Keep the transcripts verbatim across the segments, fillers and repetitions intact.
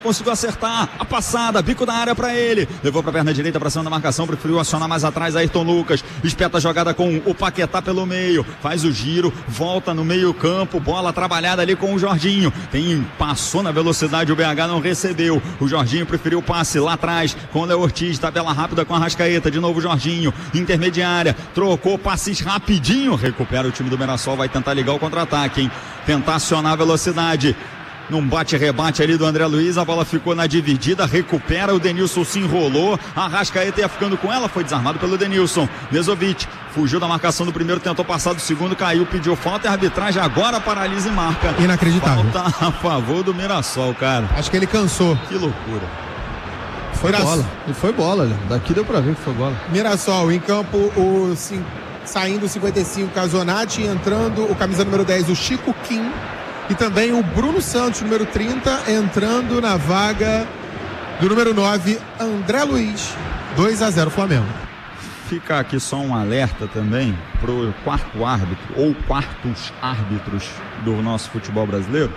Conseguiu acertar a passada, bico da área pra ele, levou pra perna direita pra cima da marcação, preferiu acionar mais atrás Ayrton Lucas, espeta a jogada com o Paquetá pelo meio, faz o giro, volta no meio campo, bola trabalhada ali com o Jorginho, tem, passou na velocidade, o B H não recebeu, o Jorginho preferiu o passe lá atrás com o Léo Ortiz, tabela rápida com a Arrascaeta, de novo o Jorginho, intermediária, trocou passes rapidinho, recupera o time do Mirassol, vai tentar ligar o contra-ataque, hein? Tentar acionar a velocidade. Num bate-rebate ali do André Luiz, a bola ficou na dividida, recupera, o Denilson se enrolou, a Arrascaeta ia ficando com ela, foi desarmado pelo Denilson. Mezovic fugiu da marcação do primeiro, tentou passar do segundo, caiu, pediu falta e a arbitragem agora paralisa e marca. Inacreditável. Falta a favor do Mirassol, cara. Acho que ele cansou. Que loucura. Foi Mirassol. bola, e foi bola, né? Daqui deu pra ver que foi bola. Mirassol em campo, o sim, saindo o cinquenta e cinco, Casonati, entrando o camisa número dez, o Chico Kim. E também o Bruno Santos, número trinta, entrando na vaga do número nove, André Luiz. dois a zero Flamengo. Fica aqui só um alerta também pro quarto árbitro, ou quartos árbitros do nosso futebol brasileiro.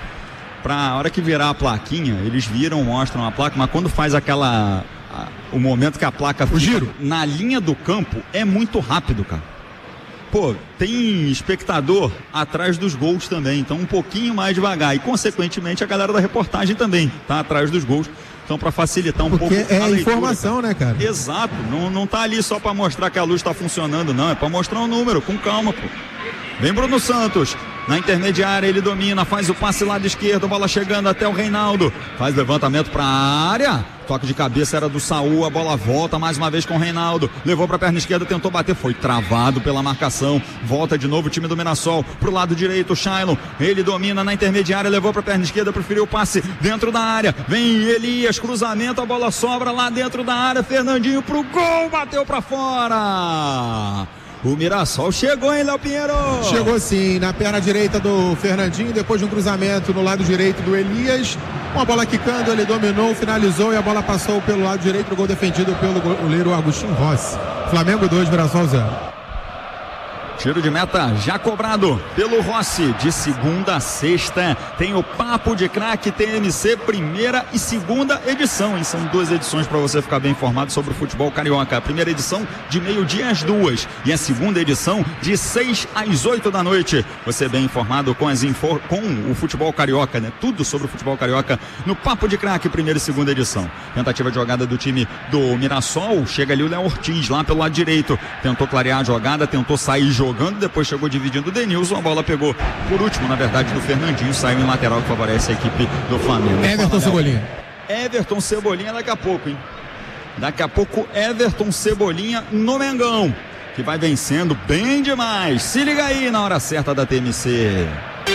Pra hora que virar a plaquinha, eles viram, mostram a placa, mas quando faz aquela... A, o momento que a placa fica o giro na linha do campo, é muito rápido, cara. Pô, tem espectador atrás dos gols também, então um pouquinho mais devagar. E, consequentemente, a galera da reportagem também tá atrás dos gols. Então, para facilitar um Porque pouco é a leitura, informação, cara. né, cara? Exato. Não, não tá ali só para mostrar que a luz tá funcionando, não. É para mostrar um número, com calma, pô. Vem Bruno Santos. Na intermediária ele domina, faz o passe lado esquerdo, bola chegando até o Reinaldo. Faz levantamento para a área. Toque de cabeça era do Saul, a bola volta mais uma vez com o Reinaldo. Levou para a perna esquerda, tentou bater, foi travado pela marcação. Volta de novo o time do Mirassol pro lado direito, o Shailon. Ele domina na intermediária, levou para a perna esquerda, preferiu o passe dentro da área. Vem Elias, cruzamento, a bola sobra lá dentro da área. Fernandinho pro gol, bateu para fora. O Mirassol chegou, hein, Léo Pinheiro? Chegou sim, na perna direita do Fernandinho, depois de um cruzamento no lado direito do Elias. Uma bola quicando, ele dominou, finalizou e a bola passou pelo lado direito, o gol defendido pelo goleiro Agostinho Rossi. Flamengo dois, Mirassol zero. Tiro de meta já cobrado pelo Rossi. De segunda a sexta tem o Papo de Craque T M C, primeira e segunda edição, hein? São duas edições para você ficar bem informado sobre o futebol carioca. A primeira edição de meio-dia às duas e a segunda edição de seis às oito da noite. Você bem informado com, as infor... com o futebol carioca, né? Tudo sobre o futebol carioca no Papo de Craque, primeira e segunda edição. Tentativa de jogada do time do Mirassol. Chega ali o Léo Ortiz lá pelo lado direito. Tentou clarear a jogada, tentou sair jogando. Jogando, depois chegou dividindo o Denilson, a bola pegou por último, na verdade, do Fernandinho, saiu em lateral que favorece a equipe do Flamengo. Everton Cebolinha. Everton Cebolinha daqui a pouco, hein? Daqui a pouco Everton Cebolinha no Mengão, que vai vencendo bem demais. Se liga aí na hora certa da T M C.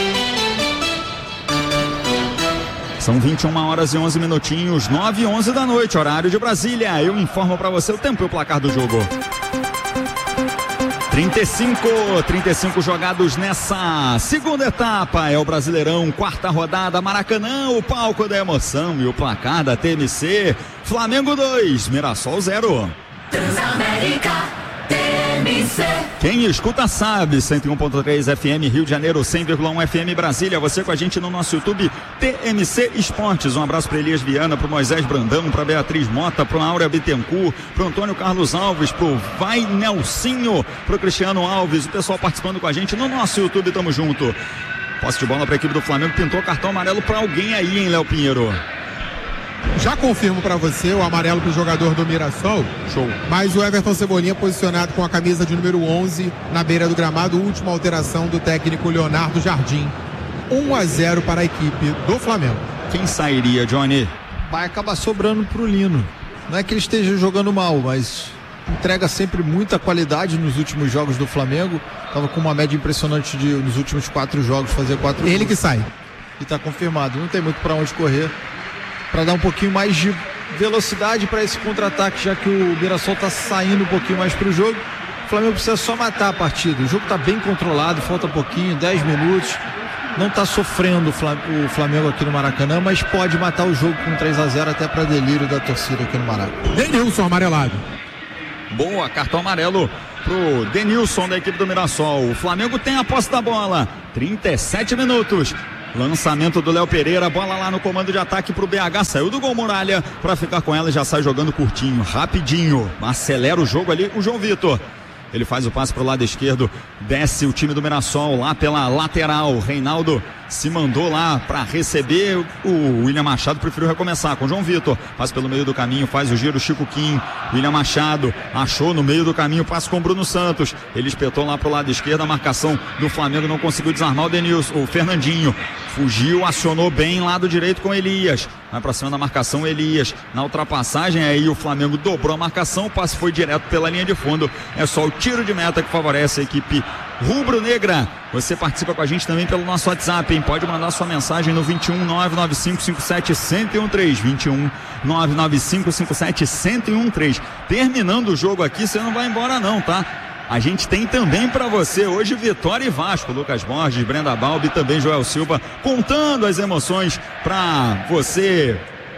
São vinte e uma horas e onze minutinhos, nove e onze da noite, horário de Brasília. Eu informo pra você o tempo e o placar do jogo. trinta e cinco, trinta e cinco jogados nessa segunda etapa, é o Brasileirão, quarta rodada, Maracanã, o palco da emoção e o placar da T M C, Flamengo dois, Mirassol zero. Transamérica, T M C. Quem escuta sabe, cento e um ponto três F M Rio de Janeiro, cem vírgula um F M Brasília, você com a gente no nosso YouTube T M C Esportes. Um abraço para Elias Viana, para Moisés Brandão, para Beatriz Mota, para Áurea Bittencourt, para Antônio Carlos Alves, para o Vai Nelsinho, para o Cristiano Alves, o pessoal participando com a gente no nosso YouTube, tamo junto. Posse de bola para a equipe do Flamengo, pintou cartão amarelo para alguém aí, hein, Léo Pinheiro? Já confirmo para você o amarelo pro jogador do Mirassol. Show. Mas o Everton Cebolinha posicionado com a camisa de número onze na beira do gramado. Última alteração do técnico Leonardo Jardim. um a zero para a equipe do Flamengo. Quem sairia, Johnny? Vai acabar sobrando pro Lino. Não é que ele esteja jogando mal, mas entrega sempre muita qualidade nos últimos jogos do Flamengo. Tava com uma média impressionante de, nos últimos quatro jogos, fazer quatro Ele gols. que sai. E tá confirmado. Não tem muito para onde correr, para dar um pouquinho mais de velocidade para esse contra-ataque, já que o Mirassol tá saindo um pouquinho mais pro jogo. O Flamengo precisa só matar a partida. O jogo tá bem controlado, falta pouquinho, dez minutos. Não tá sofrendo o Flamengo aqui no Maracanã, mas pode matar o jogo com três a zero, até para delírio da torcida aqui no Maracanã. Denilson amarelado. Boa, cartão amarelo pro Denilson da equipe do Mirassol. O Flamengo tem a posse da bola. trinta e sete minutos. Lançamento do Léo Pereira, bola lá no comando de ataque pro B H, saiu do gol Muralha para ficar com ela e já sai jogando curtinho, rapidinho, acelera o jogo ali o João Vitor. Ele faz o passe pro lado esquerdo, desce o time do Mirassol lá pela lateral. O Reinaldo se mandou lá para receber. O William Machado preferiu recomeçar com o João Vitor. Passa pelo meio do caminho, faz o giro, Chico Kim. William Machado achou no meio do caminho, passa com o Bruno Santos. Ele espetou lá pro lado esquerdo, a marcação do Flamengo não conseguiu desarmar o Denilson, o Fernandinho. Fugiu, acionou bem lado direito com Elias. Vai pra cima da marcação, Elias. Na ultrapassagem, aí o Flamengo dobrou a marcação. O passe foi direto pela linha de fundo. É só o tiro de meta que favorece a equipe rubro-negra. Você participa com a gente também pelo nosso WhatsApp, hein? Pode mandar sua mensagem no vinte e um, nove nove cinco cinco sete, um zero um três. vinte e um, nove nove cinco cinco sete, um zero um três. Terminando o jogo aqui, você não vai embora não, tá? A gente tem também para você hoje Vitória e Vasco, Lucas Borges, Brenda Balbi e também Joel Silva contando as emoções para você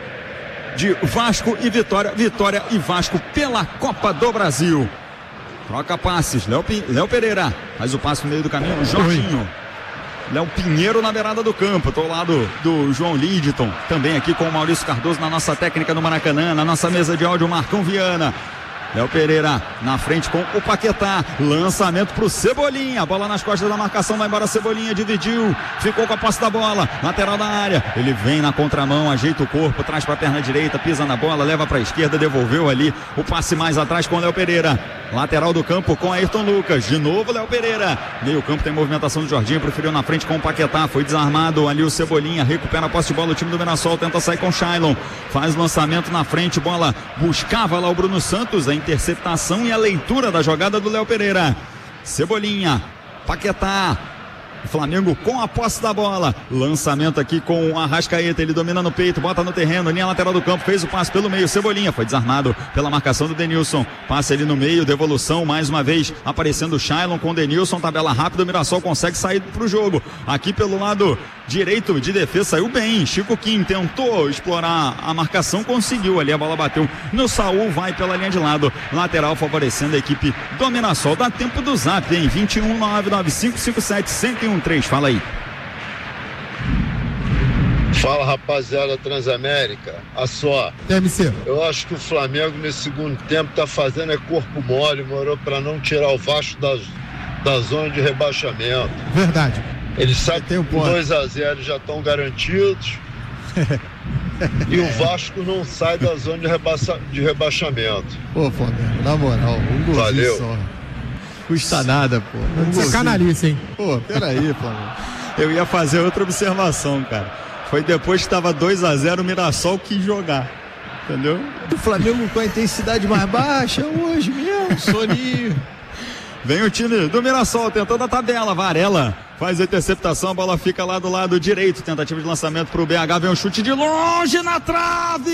de Vasco e Vitória, Vitória e Vasco pela Copa do Brasil. Troca passes, Léo, Léo Pereira faz o passe no meio do caminho, Jorginho. Léo Pinheiro na beirada do campo, tô ao lado do João Lidton, também aqui com o Maurício Cardoso na nossa técnica no Maracanã, na nossa mesa de áudio, Marcão Viana. Léo Pereira na frente com o Paquetá, lançamento pro Cebolinha, bola nas costas da marcação, vai embora Cebolinha, dividiu, ficou com a posse da bola, lateral da área, ele vem na contramão, ajeita o corpo, traz pra perna direita, pisa na bola, leva pra esquerda, devolveu ali, o passe mais atrás com o Léo Pereira, lateral do campo com Ayrton Lucas, de novo Léo Pereira, meio campo tem movimentação do Jorginho, preferiu na frente com o Paquetá, foi desarmado ali o Cebolinha, recupera a posse de bola, o time do Mirassol tenta sair com o Shailon, faz lançamento na frente, bola, buscava lá o Bruno Santos, a interceptação e a leitura da jogada do Léo Pereira. Cebolinha, Paquetá, Flamengo com a posse da bola, lançamento aqui com o Arrascaeta, ele domina no peito, bota no terreno, linha lateral do campo, fez o passe pelo meio, Cebolinha foi desarmado pela marcação do Denilson, passe ali no meio, devolução, mais uma vez aparecendo o Shailon com o Denilson, tabela rápida, o Mirassol consegue sair pro jogo, aqui pelo lado direito de defesa, saiu bem, Chico Kim tentou explorar a marcação, conseguiu ali, a bola bateu no Saul, vai pela linha de lado, lateral favorecendo a equipe do Mirassol, dá tempo do zap, hein, vinte e um, nove nove cinco cinco sete, um zero um três, fala aí. Fala, rapaziada Transamérica, a só. T M C. Eu acho que o Flamengo nesse segundo tempo tá fazendo é corpo mole, morou para não tirar o Vasco da, da zona de rebaixamento. Verdade. Eles sabem que com dois a zero já estão garantidos. E o Vasco não sai da zona de, rebaixa, de rebaixamento. Pô, Flamengo, na moral, um golzinho Valeu. Só. Custa nada, pô. Um Você é canalice, hein? Pô, peraí, Flamengo. Eu ia fazer outra observação, cara. Foi depois que estava dois a zero, o Mirassol quis jogar. Entendeu? O Flamengo com a intensidade mais baixa hoje mesmo, soninho. Vem o time do Mirassol tentando a tabela, Varela faz a interceptação, a bola fica lá do lado direito, tentativa de lançamento pro B H, vem um chute de longe na trave!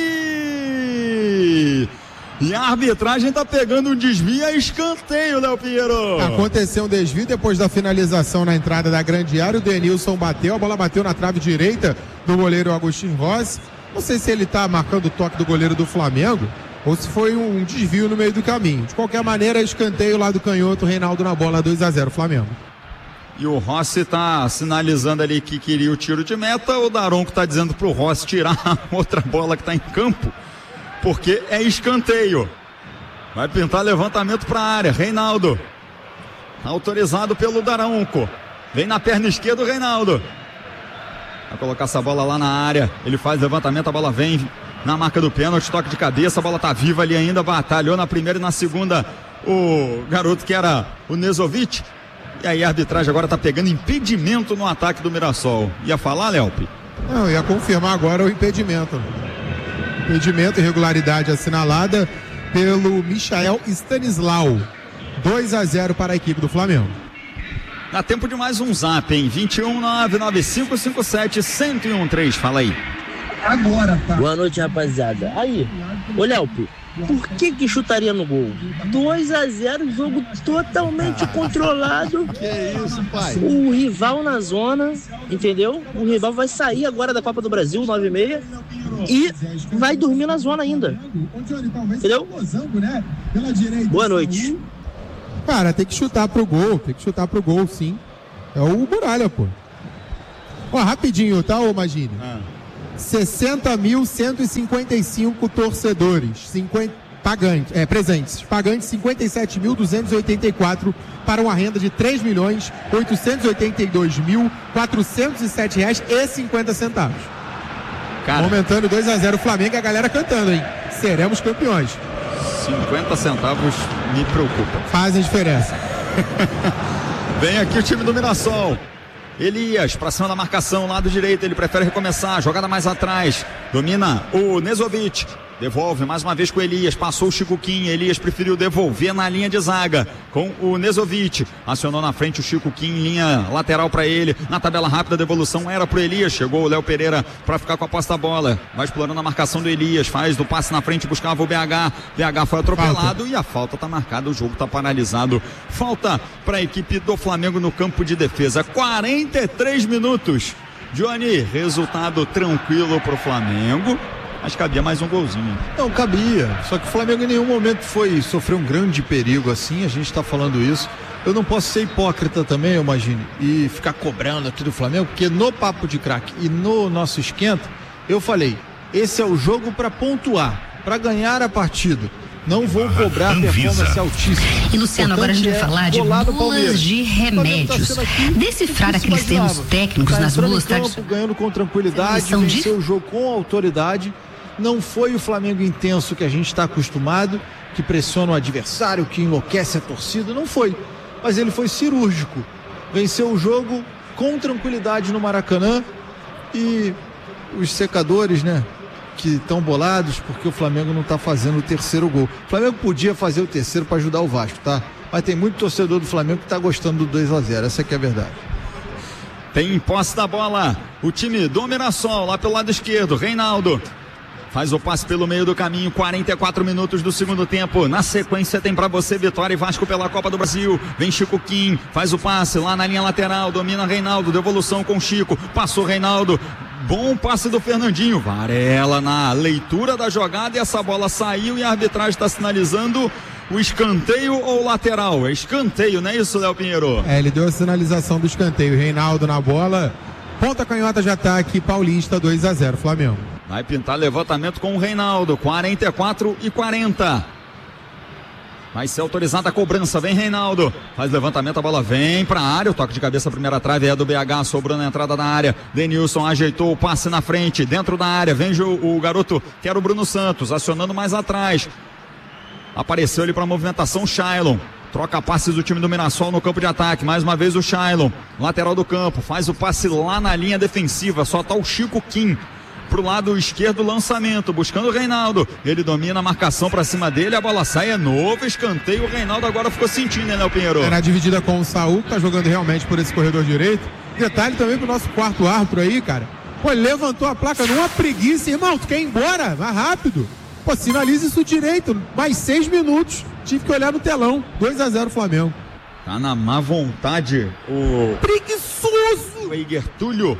E a arbitragem tá pegando um desvio, é escanteio, Léo Pinheiro. Aconteceu um desvio depois da finalização na entrada da grande área, o Denilson bateu, a bola bateu na trave direita do goleiro Agostinho Rossi. Não sei se ele tá marcando o toque do goleiro do Flamengo ou se foi um desvio no meio do caminho. De qualquer maneira, escanteio lá do canhoto, Reinaldo na bola, dois a zero Flamengo. E o Rossi tá sinalizando ali que queria o tiro de meta, o Daronco tá dizendo pro Rossi tirar a outra bola que tá em campo, porque é escanteio. Vai pintar levantamento para a área, Reinaldo autorizado pelo Daronco, vem na perna esquerda o Reinaldo, vai colocar essa bola lá na área, ele faz levantamento, a bola vem na marca do pênalti, toque de cabeça, a bola tá viva ali ainda, batalhou na primeira e na segunda o garoto que era o Nezovic, e aí a arbitragem agora tá pegando impedimento no ataque do Mirassol. Ia falar, Léope? Não, ia confirmar agora o impedimento. Impedimento, irregularidade assinalada pelo Michael Stanislau. dois a zero para a equipe do Flamengo. Dá tempo de mais um zap, hein? vinte e um, nove nove cinco cinco sete, um um três, fala aí. Agora, tá. Boa noite, rapaziada. Aí, ô Léope, por que que chutaria no gol? dois a zero, jogo totalmente controlado. Que isso, pai? O rival na zona, entendeu? O rival vai sair agora da Copa do Brasil, nove e meia, e vai dormir na zona ainda. Entendeu? Boa noite. Cara, tem que chutar pro gol, tem que chutar pro gol, sim. É o Muralha, pô. Ó, rapidinho, tá, ô Magini? Ah. sessenta mil cento e cinquenta e cinco torcedores, cinquenta, pagantes, é, presentes, pagantes cinquenta e sete mil duzentos e oitenta e quatro para uma renda de três milhões oitocentos e oitenta e dois mil quatrocentos e sete reais e cinquenta centavos. Cara, aumentando dois a zero o Flamengo e a galera cantando, hein? Seremos campeões. cinquenta centavos me preocupa. Fazem diferença. Vem aqui o time do Mirassol. Elias, pra cima da marcação, lado direito, ele prefere recomeçar, jogada mais atrás, domina o Nezovic, devolve mais uma vez com o Elias, passou o Chico Kim, Elias preferiu devolver na linha de zaga com o Nezovic, acionou na frente o Chico Kim, linha lateral para ele, na tabela rápida a devolução era pro Elias, chegou o Léo Pereira para ficar com a posse da bola, vai explorando a marcação do Elias, faz do passe na frente, buscava o B H, B H foi atropelado falta. E a falta tá marcada, o jogo tá paralisado, falta para a equipe do Flamengo no campo de defesa, quarenta e três minutos, Johnny, resultado tranquilo pro Flamengo. Mas cabia mais um golzinho. Não, cabia. Só que o Flamengo em nenhum momento foi sofrer um grande perigo assim, a gente está falando isso. Eu não posso ser hipócrita também, eu imagino, e ficar cobrando aqui do Flamengo, porque no Papo de Craque e no nosso esquenta, eu falei, esse é o jogo para pontuar, para ganhar a partida. Não vou cobrar performance altíssima. E Luciano, agora a gente vai falar de bulas de remédios. Decifrar aqueles termos técnicos nas bulas. Tá ganhando com tranquilidade, venceu o jogo com autoridade. Não foi o Flamengo intenso que a gente está acostumado, que pressiona o adversário, que enlouquece a torcida. Não foi. Mas ele foi cirúrgico. Venceu o jogo com tranquilidade no Maracanã. E os secadores, né? Que estão bolados porque o Flamengo não está fazendo o terceiro gol. O Flamengo podia fazer o terceiro para ajudar o Vasco, tá? Mas tem muito torcedor do Flamengo que está gostando do dois a zero, essa que é a verdade. Tem posse da bola o time do Mirassol, lá pelo lado esquerdo, Reinaldo faz o passe pelo meio do caminho, quarenta e quatro minutos do segundo tempo, na sequência tem pra você Vitória e Vasco pela Copa do Brasil, vem Chico Kim, faz o passe lá na linha lateral, domina Reinaldo, devolução com Chico, passou Reinaldo, bom passe do Fernandinho, Varela na leitura da jogada e essa bola saiu e a arbitragem está sinalizando o escanteio ou lateral? É escanteio, não é isso, Léo Pinheiro? É, ele deu a sinalização do escanteio, Reinaldo na bola, ponta canhota de ataque, Paulista dois a zero Flamengo. Vai pintar levantamento com o Reinaldo, quarenta e quatro e quarenta. Vai ser autorizada a cobrança, vem Reinaldo, faz levantamento, a bola vem pra área, o toque de cabeça, a primeira trave é do B H, sobrou na entrada da área, Denilson ajeitou o passe na frente, dentro da área, vem o, o garoto, que era o Bruno Santos, acionando mais atrás, apareceu ali pra movimentação, Shailon, troca passes do time do Mirassol no campo de ataque, mais uma vez o Shailon, lateral do campo, faz o passe lá na linha defensiva, só tá o Chico Kim, pro lado esquerdo, lançamento, buscando o Reinaldo, ele domina a marcação pra cima dele, a bola sai, é novo escanteio, o Reinaldo agora ficou sentindo, né, Léo Pinheiro? Era dividida com o Saul, que tá jogando realmente por esse corredor direito. Detalhe também pro nosso quarto árbitro aí, cara, pô, ele levantou a placa numa preguiça, irmão, tu quer ir embora? Vai rápido, pô, sinaliza isso direito, mais seis minutos, tive que olhar no telão, dois a zero Flamengo. Tá na má vontade o preguiçoso o Eiger Túlio.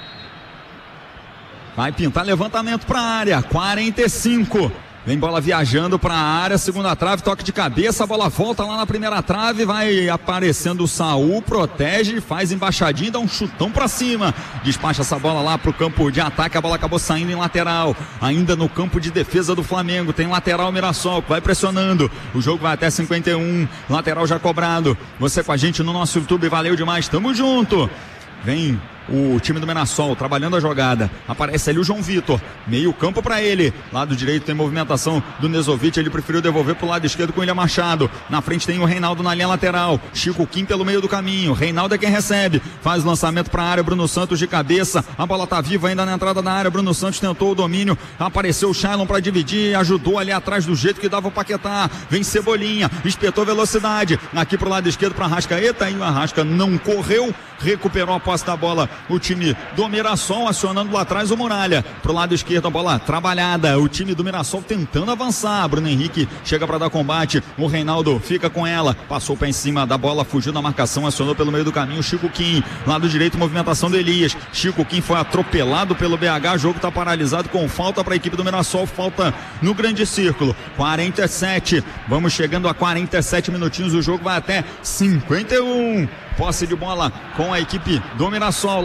Vai pintar levantamento para a área, quarenta e cinco. Vem bola viajando para a área, segunda trave, toque de cabeça, a bola volta lá na primeira trave, vai aparecendo o Saul, protege, faz embaixadinha, dá um chutão para cima, despacha essa bola lá pro campo de ataque, a bola acabou saindo em lateral, ainda no campo de defesa do Flamengo, tem lateral Mirassol, vai pressionando, o jogo vai até cinquenta e um, lateral já cobrado, você com a gente no nosso YouTube, valeu demais, tamo junto. Vem o time do Mirassol trabalhando a jogada, aparece ali o João Vitor, meio campo para ele, lado direito tem movimentação do Nezovic, ele preferiu devolver pro lado esquerdo com o William Machado, na frente tem o Reinaldo na linha lateral, Chico Kim pelo meio do caminho, Reinaldo é quem recebe, faz lançamento para a área, Bruno Santos de cabeça, a bola tá viva ainda na entrada da área, Bruno Santos tentou o domínio, apareceu o Shailon para dividir, ajudou ali atrás do jeito que dava o Paquetá, vem Cebolinha, espetou velocidade, aqui pro lado esquerdo para Arrascaeta, e o Arrasca não correu, recuperou a posse da bola o time do Mirassol, acionando lá atrás o Muralha, pro lado esquerdo a bola trabalhada, o time do Mirassol tentando avançar, Bruno Henrique chega para dar combate, o Reinaldo fica com ela, passou para em cima da bola, fugiu da marcação, acionou pelo meio do caminho, Chico Kim, lado direito movimentação do Elias, Chico Kim foi atropelado pelo B H, jogo tá paralisado com falta para a equipe do Mirassol, falta no grande círculo, quarenta e sete, vamos chegando a quarenta e sete minutinhos, o jogo vai até cinquenta e um, posse de bola com a equipe do Mirassol,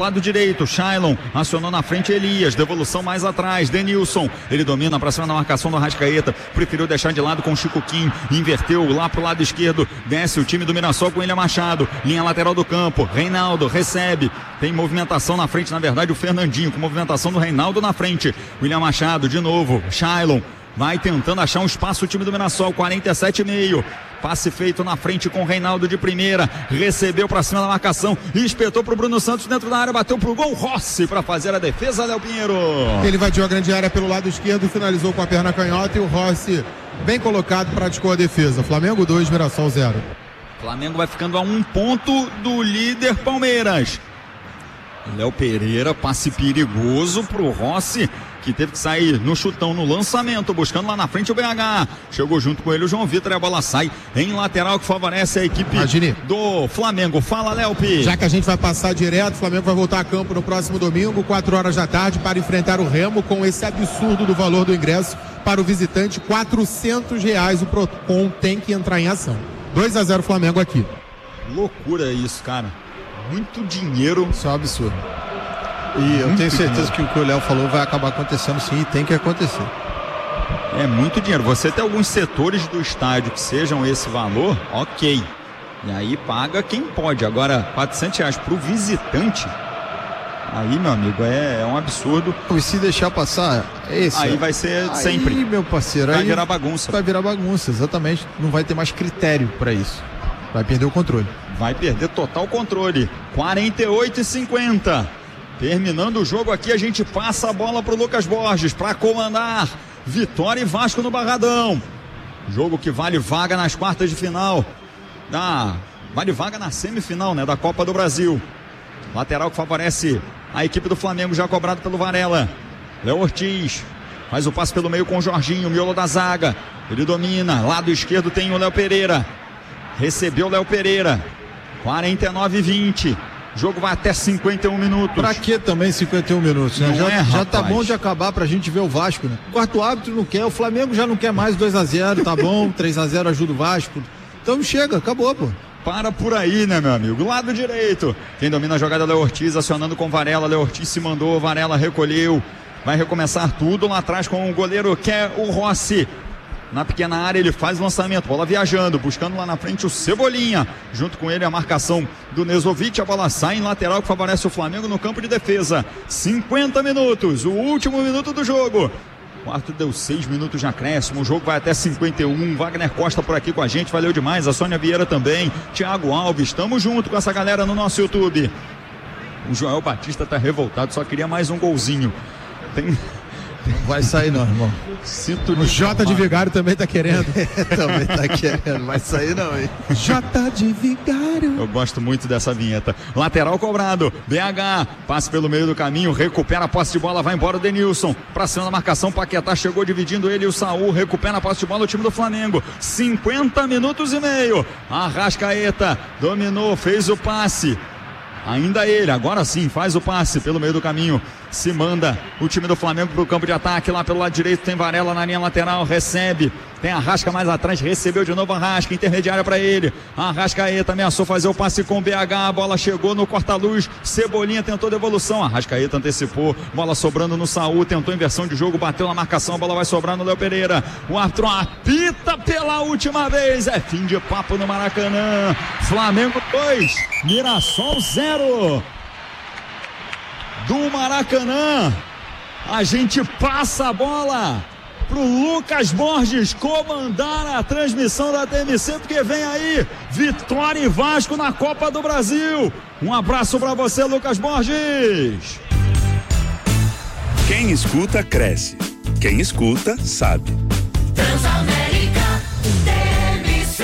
lado direito, Shailon acionou na frente Elias, devolução mais atrás, Denilson, ele domina pra cima da marcação do Arrascaeta, preferiu deixar de lado com o Chico Kim, inverteu lá pro lado esquerdo, desce o time do Mirassol com William Machado, linha lateral do campo, Reinaldo recebe, tem movimentação na frente, na verdade o Fernandinho, com movimentação do Reinaldo na frente, William Machado de novo, Shailon vai tentando achar um espaço o time do Mirassol, quarenta e sete e meio. Passe feito na frente com o Reinaldo de primeira. Recebeu pra cima da marcação. Espetou pro Bruno Santos dentro da área. Bateu pro gol. Rossi pra fazer a defesa, Léo Pinheiro. Ele invadiu a grande área pelo lado esquerdo. Finalizou com a perna canhota. E o Rossi, bem colocado, praticou a defesa. Flamengo dois, Mirassol zero. Flamengo vai ficando a um ponto do líder Palmeiras. Léo Pereira, passe perigoso pro Rossi, que teve que sair no chutão, no lançamento, buscando lá na frente o B H. Chegou junto com ele o João Vitor e a bola sai em lateral, que favorece a equipe Imagine. do Flamengo. Fala, Léo P. Já que a gente vai passar direto, o Flamengo vai voltar a campo no próximo domingo, quatro horas da tarde, para enfrentar o Remo, com esse absurdo do valor do ingresso para o visitante, quatrocentos reais. O Procon tem que entrar em ação. dois a zero Flamengo aqui. Loucura isso, cara. Muito dinheiro. Isso é um absurdo. E eu tenho certeza que o que o Léo falou vai acabar acontecendo sim, e tem que acontecer. É muito dinheiro. Você tem alguns setores do estádio que sejam esse valor, ok. E aí paga quem pode. Agora, quatrocentos reais pro visitante, aí, meu amigo, é, é um absurdo. E se deixar passar, é esse. Aí vai ser aí, sempre. Aí, meu parceiro, vai aí virar bagunça. Vai virar bagunça, exatamente. Não vai ter mais critério para isso. Vai perder o controle. Vai perder total controle. quarenta e oito e cinquenta. Terminando o jogo aqui, a gente passa a bola pro Lucas Borges para comandar Vitória e Vasco no Barradão. Jogo que vale vaga nas quartas de final. Ah, vale vaga na semifinal, né, da Copa do Brasil. Lateral que favorece a equipe do Flamengo, já cobrado pelo Varela. Léo Ortiz faz o passe pelo meio com o Jorginho, miolo da zaga. Ele domina. Lado esquerdo tem o Léo Pereira. Recebeu o Léo Pereira. quarenta e nove e vinte. O jogo vai até cinquenta e um minutos. Pra que também cinquenta e um minutos, né? Já, é, já tá bom de acabar pra gente ver o Vasco, né? O quarto árbitro não quer, o Flamengo já não quer mais dois a zero, tá bom? três a zero ajuda o Vasco. Então chega, acabou, pô. Para por aí, né, meu amigo? Lado direito. Quem domina a jogada é o Léo Ortiz, acionando com o Varela. Léo Ortiz se mandou, Varela recolheu. Vai recomeçar tudo lá atrás com o goleiro que é o Rossi. Na pequena área ele faz o lançamento, bola viajando, buscando lá na frente o Cebolinha, junto com ele a marcação do Nezovic, a bola sai em lateral que favorece o Flamengo no campo de defesa. cinquenta minutos, o último minuto do jogo. O quarto deu seis minutos de acréscimo, o jogo vai até cinquenta e um. Wagner Costa por aqui com a gente, valeu demais, a Sônia Vieira também, Thiago Alves, estamos junto com essa galera no nosso YouTube. O Joel Batista tá revoltado, só queria mais um golzinho. Tem... Não vai sair não, irmão. Sinto o Jota de Vigário também tá querendo. Também tá querendo, vai sair não, hein? Jota de Vigário. Eu gosto muito dessa vinheta. Lateral cobrado, B H, passe pelo meio do caminho, recupera a posse de bola, vai embora o Denilson. Pra cima da marcação, Paquetá chegou dividindo ele e o Saul, recupera a posse de bola o time do Flamengo. cinquenta minutos e meio. Arrascaeta dominou, fez o passe. Ainda ele, agora sim, faz o passe pelo meio do caminho, se manda o time do Flamengo pro campo de ataque, lá pelo lado direito tem Varela na linha lateral, recebe, tem Arrasca mais atrás, recebeu de novo Arrasca, intermediária para ele, Arrascaeta ameaçou fazer o passe com o B H, a bola chegou no corta-luz, Cebolinha tentou devolução, Arrascaeta antecipou, bola sobrando no Saul, tentou inversão de jogo, bateu na marcação, a bola vai sobrar no Léo Pereira, o árbitro apita pela última vez, é fim de papo no Maracanã, Flamengo dois, Mirassol zero. Do Maracanã, a gente passa a bola pro Lucas Borges comandar a transmissão da T M C, porque vem aí Vitória e Vasco na Copa do Brasil. Um abraço para você, Lucas Borges. Quem escuta cresce, quem escuta sabe. Transamérica T M C.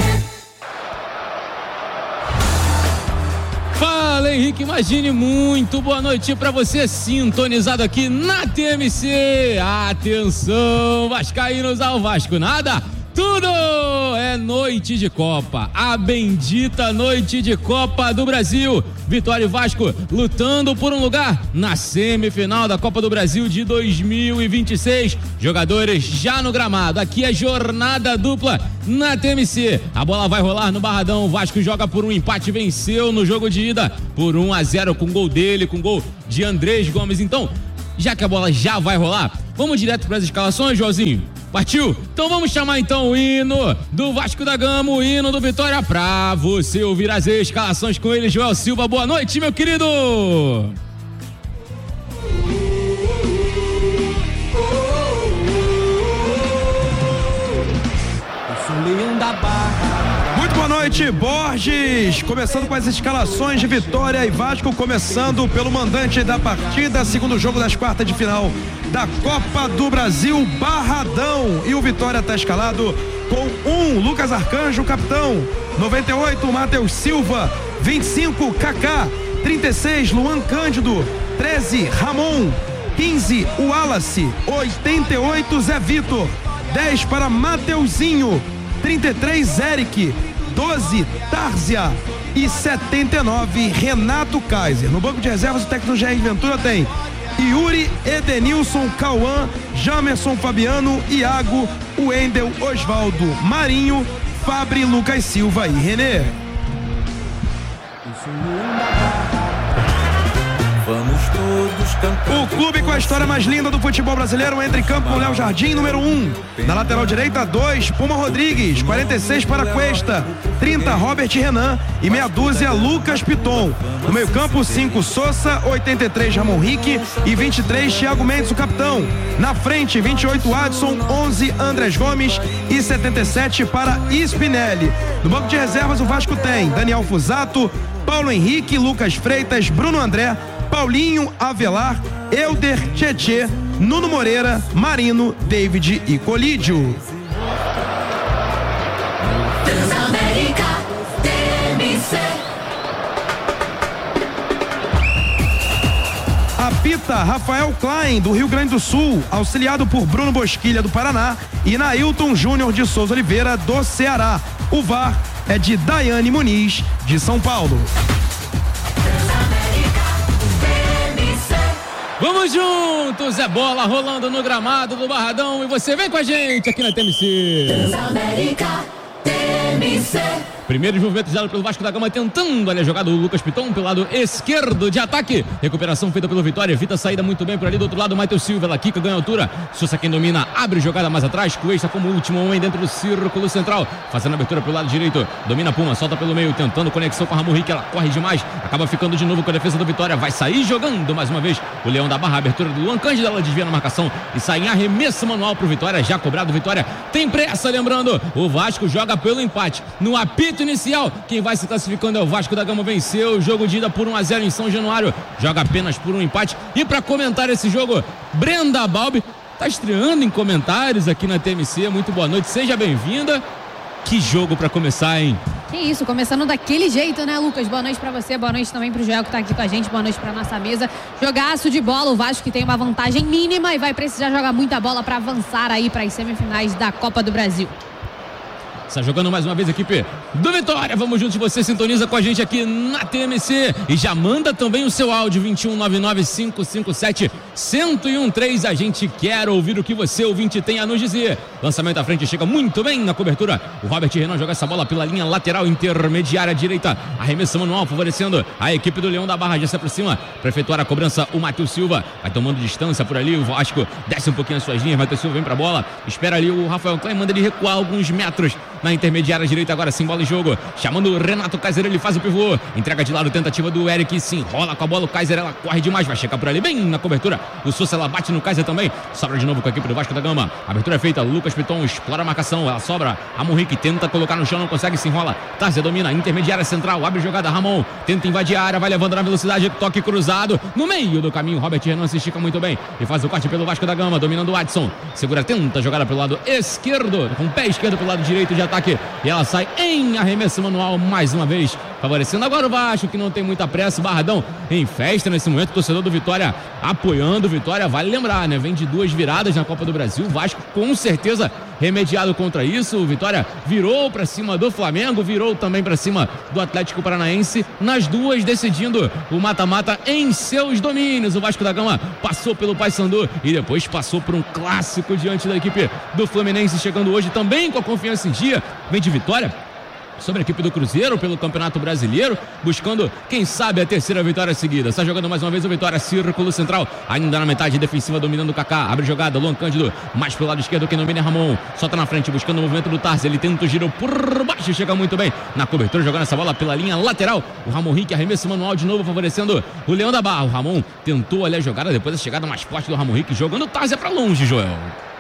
Fala, Henrique Imagine, muito boa noite pra você sintonizado aqui na T M C. Atenção, vascaínos ao Vasco nada, tudo! É noite de Copa, a bendita noite de Copa do Brasil. Vitória e Vasco lutando por um lugar na semifinal da Copa do Brasil de dois mil e vinte e seis. Jogadores já no gramado. Aqui é jornada dupla na T M C. A bola vai rolar no Barradão. O Vasco joga por um empate, venceu no jogo de ida por um a zero com gol dele, com gol de Andrés Gomes. Então, já que a bola já vai rolar, vamos direto para as escalações, Joãozinho? Partiu? Então vamos chamar então o hino do Vasco da Gama, o hino do Vitória, pra você ouvir as escalações com ele, Joel Silva. Boa noite, meu querido! Muito boa noite, Borges, começando com as escalações de Vitória e Vasco, começando pelo mandante da partida, segundo jogo das quartas de final da Copa do Brasil, Barradão, e o Vitória está escalado com um, Lucas Arcanjo, capitão, noventa e oito, Matheus Silva, vinte e cinco, Kaká, trinta e seis, Luan Cândido, treze, Ramon, quinze, Wallace, oitenta e oito, Zé Vitor, dez para Mateuzinho, trinta e três, Eric, doze, Tárzia e setenta e nove, Renato Kaiser. No banco de reservas, o técnico Jair Ventura tem Yuri, Edenilson, Cauã, Jamerson, Fabiano, Iago, Wendel, Osvaldo, Marinho, Fabri, Lucas Silva e Renê. Vamos todos cantar. O clube com a história mais linda do futebol brasileiro entra em campo com Léo Jardim, número um. Na lateral direita, dois, Puma Rodrigues, quarenta e seis para Cuesta, trinta, Robert Renan e meia dúzia, Lucas Piton. No meio campo, cinco, Sousa, oitenta e três, Ramon Rique e vinte e três, Thiago Mendes, o capitão. Na frente, vinte e oito, Adson, onze, Andrés Gomes e setenta e sete para Spinelli. No banco de reservas, o Vasco tem Daniel Fusato, Paulo Henrique, Lucas Freitas, Bruno André, Paulinho, Avelar, Elder, Tietê, Nuno Moreira, Marino, David e Colídio. Transamérica T M C. Apita Rafael Klein, do Rio Grande do Sul, auxiliado por Bruno Bosquilha, do Paraná, e Nailton Júnior de Souza Oliveira, do Ceará. O V A R é de Daiane Muniz, de São Paulo. Vamos juntos, é bola rolando no gramado do Barradão e você vem com a gente aqui na T M C. Transamérica T M C. Primeiro movimento dado pelo Vasco da Gama, tentando ali a jogada do Lucas Piton pelo lado esquerdo de ataque. Recuperação feita pelo Vitória, evita a saída muito bem por ali do outro lado. Matheus Silva, ela quica, ganha altura. Sousa quem domina, abre jogada mais atrás. Cuesta como último homem dentro do círculo central, fazendo a abertura pelo lado direito. Domina Puma, solta pelo meio, tentando conexão com a Ramon Rique. Ela corre demais, acaba ficando de novo com a defesa do Vitória. Vai sair jogando mais uma vez o Leão da Barra. Abertura do Luan Cândido, ela desvia na marcação e sai em arremesso manual pro Vitória. Já cobrado, Vitória tem pressa, lembrando, o Vasco joga pelo empate. No apito inicial, quem vai se classificando é o Vasco da Gama, venceu o jogo de ida por um a zero em São Januário, joga apenas por um empate. E para comentar esse jogo, Brenda Balbi tá estreando em comentários aqui na T M C. Muito boa noite, seja bem-vinda. Que jogo para começar, hein? Que isso, começando daquele jeito, né, Lucas? Boa noite pra você, boa noite também pro Joel que tá aqui com a gente, boa noite pra nossa mesa. Jogaço de bola, o Vasco que tem uma vantagem mínima e vai precisar jogar muita bola para avançar aí para as semifinais da Copa do Brasil. Está jogando mais uma vez a equipe do Vitória. Vamos juntos, você sintoniza com a gente aqui na T M C e já manda também o seu áudio vinte e um, nove nove cinco cinco sete, um zero um três. A gente quer ouvir o que você, ouvinte, tem a nos dizer. Lançamento à frente, chega muito bem na cobertura. O Robert Renan joga essa bola pela linha lateral intermediária direita. Arremesso manual favorecendo a equipe do Leão da Barra. Já se aproxima para efetuar a cobrança o Matheus Silva. Vai tomando distância por ali. O Vasco desce um pouquinho as suas linhas. Matheus Silva vem para a bola. Espera ali o Rafael Klein, manda ele recuar alguns metros na intermediária direita, agora sim, bola em jogo, chamando o Renato Kaiser, ele faz o pivô, entrega de lado, tentativa do Eric, se enrola com a bola, o Kaiser, ela corre demais, vai chegar por ali, bem na cobertura, o Sousa, ela bate no Kaiser também, sobra de novo com a equipe do Vasco da Gama, abertura é feita, Lucas Piton explora a marcação, ela sobra, Ramon Rique tenta colocar no chão, não consegue, se enrola, Tárzia domina, intermediária central, abre jogada, Ramon, tenta invadir a área, vai levando na velocidade, toque cruzado, no meio do caminho, Robert Renan se estica muito bem, e faz o corte pelo Vasco da Gama, dominando o Adson, segura, tenta jogada pelo lado esquerdo, com o pé esquerdo pelo lado direito de ataque, e ela sai em arremesso manual mais uma vez favorecendo agora o Vasco, que não tem muita pressa. Barradão em festa nesse momento, torcedor do Vitória apoiando o Vitória, vale lembrar, né? Vem de duas viradas na Copa do Brasil, o Vasco com certeza remediado contra isso. O Vitória virou para cima do Flamengo, virou também para cima do Atlético Paranaense, nas duas decidindo o mata-mata em seus domínios. O Vasco da Gama passou pelo Paysandu e depois passou por um clássico diante da equipe do Fluminense, chegando hoje também com a confiança em dia. Vem de vitória sobre a equipe do Cruzeiro pelo Campeonato Brasileiro, buscando, quem sabe, a terceira vitória seguida. Está jogando mais uma vez o Vitória, círculo central, ainda na metade defensiva, dominando o Kaká, abre jogada, Luan Cândido, mais pelo lado esquerdo, quem domina é Ramon, solta na frente, buscando o movimento do Tarzi, ele tenta o giro por baixo, chega muito bem na cobertura, jogando essa bola pela linha lateral, o Ramon Henrique, arremesso manual de novo, favorecendo o Leão da Barra. O Ramon tentou ali a jogada, depois a chegada mais forte do Ramon Henrique, jogando o Tarzi para longe, Joel.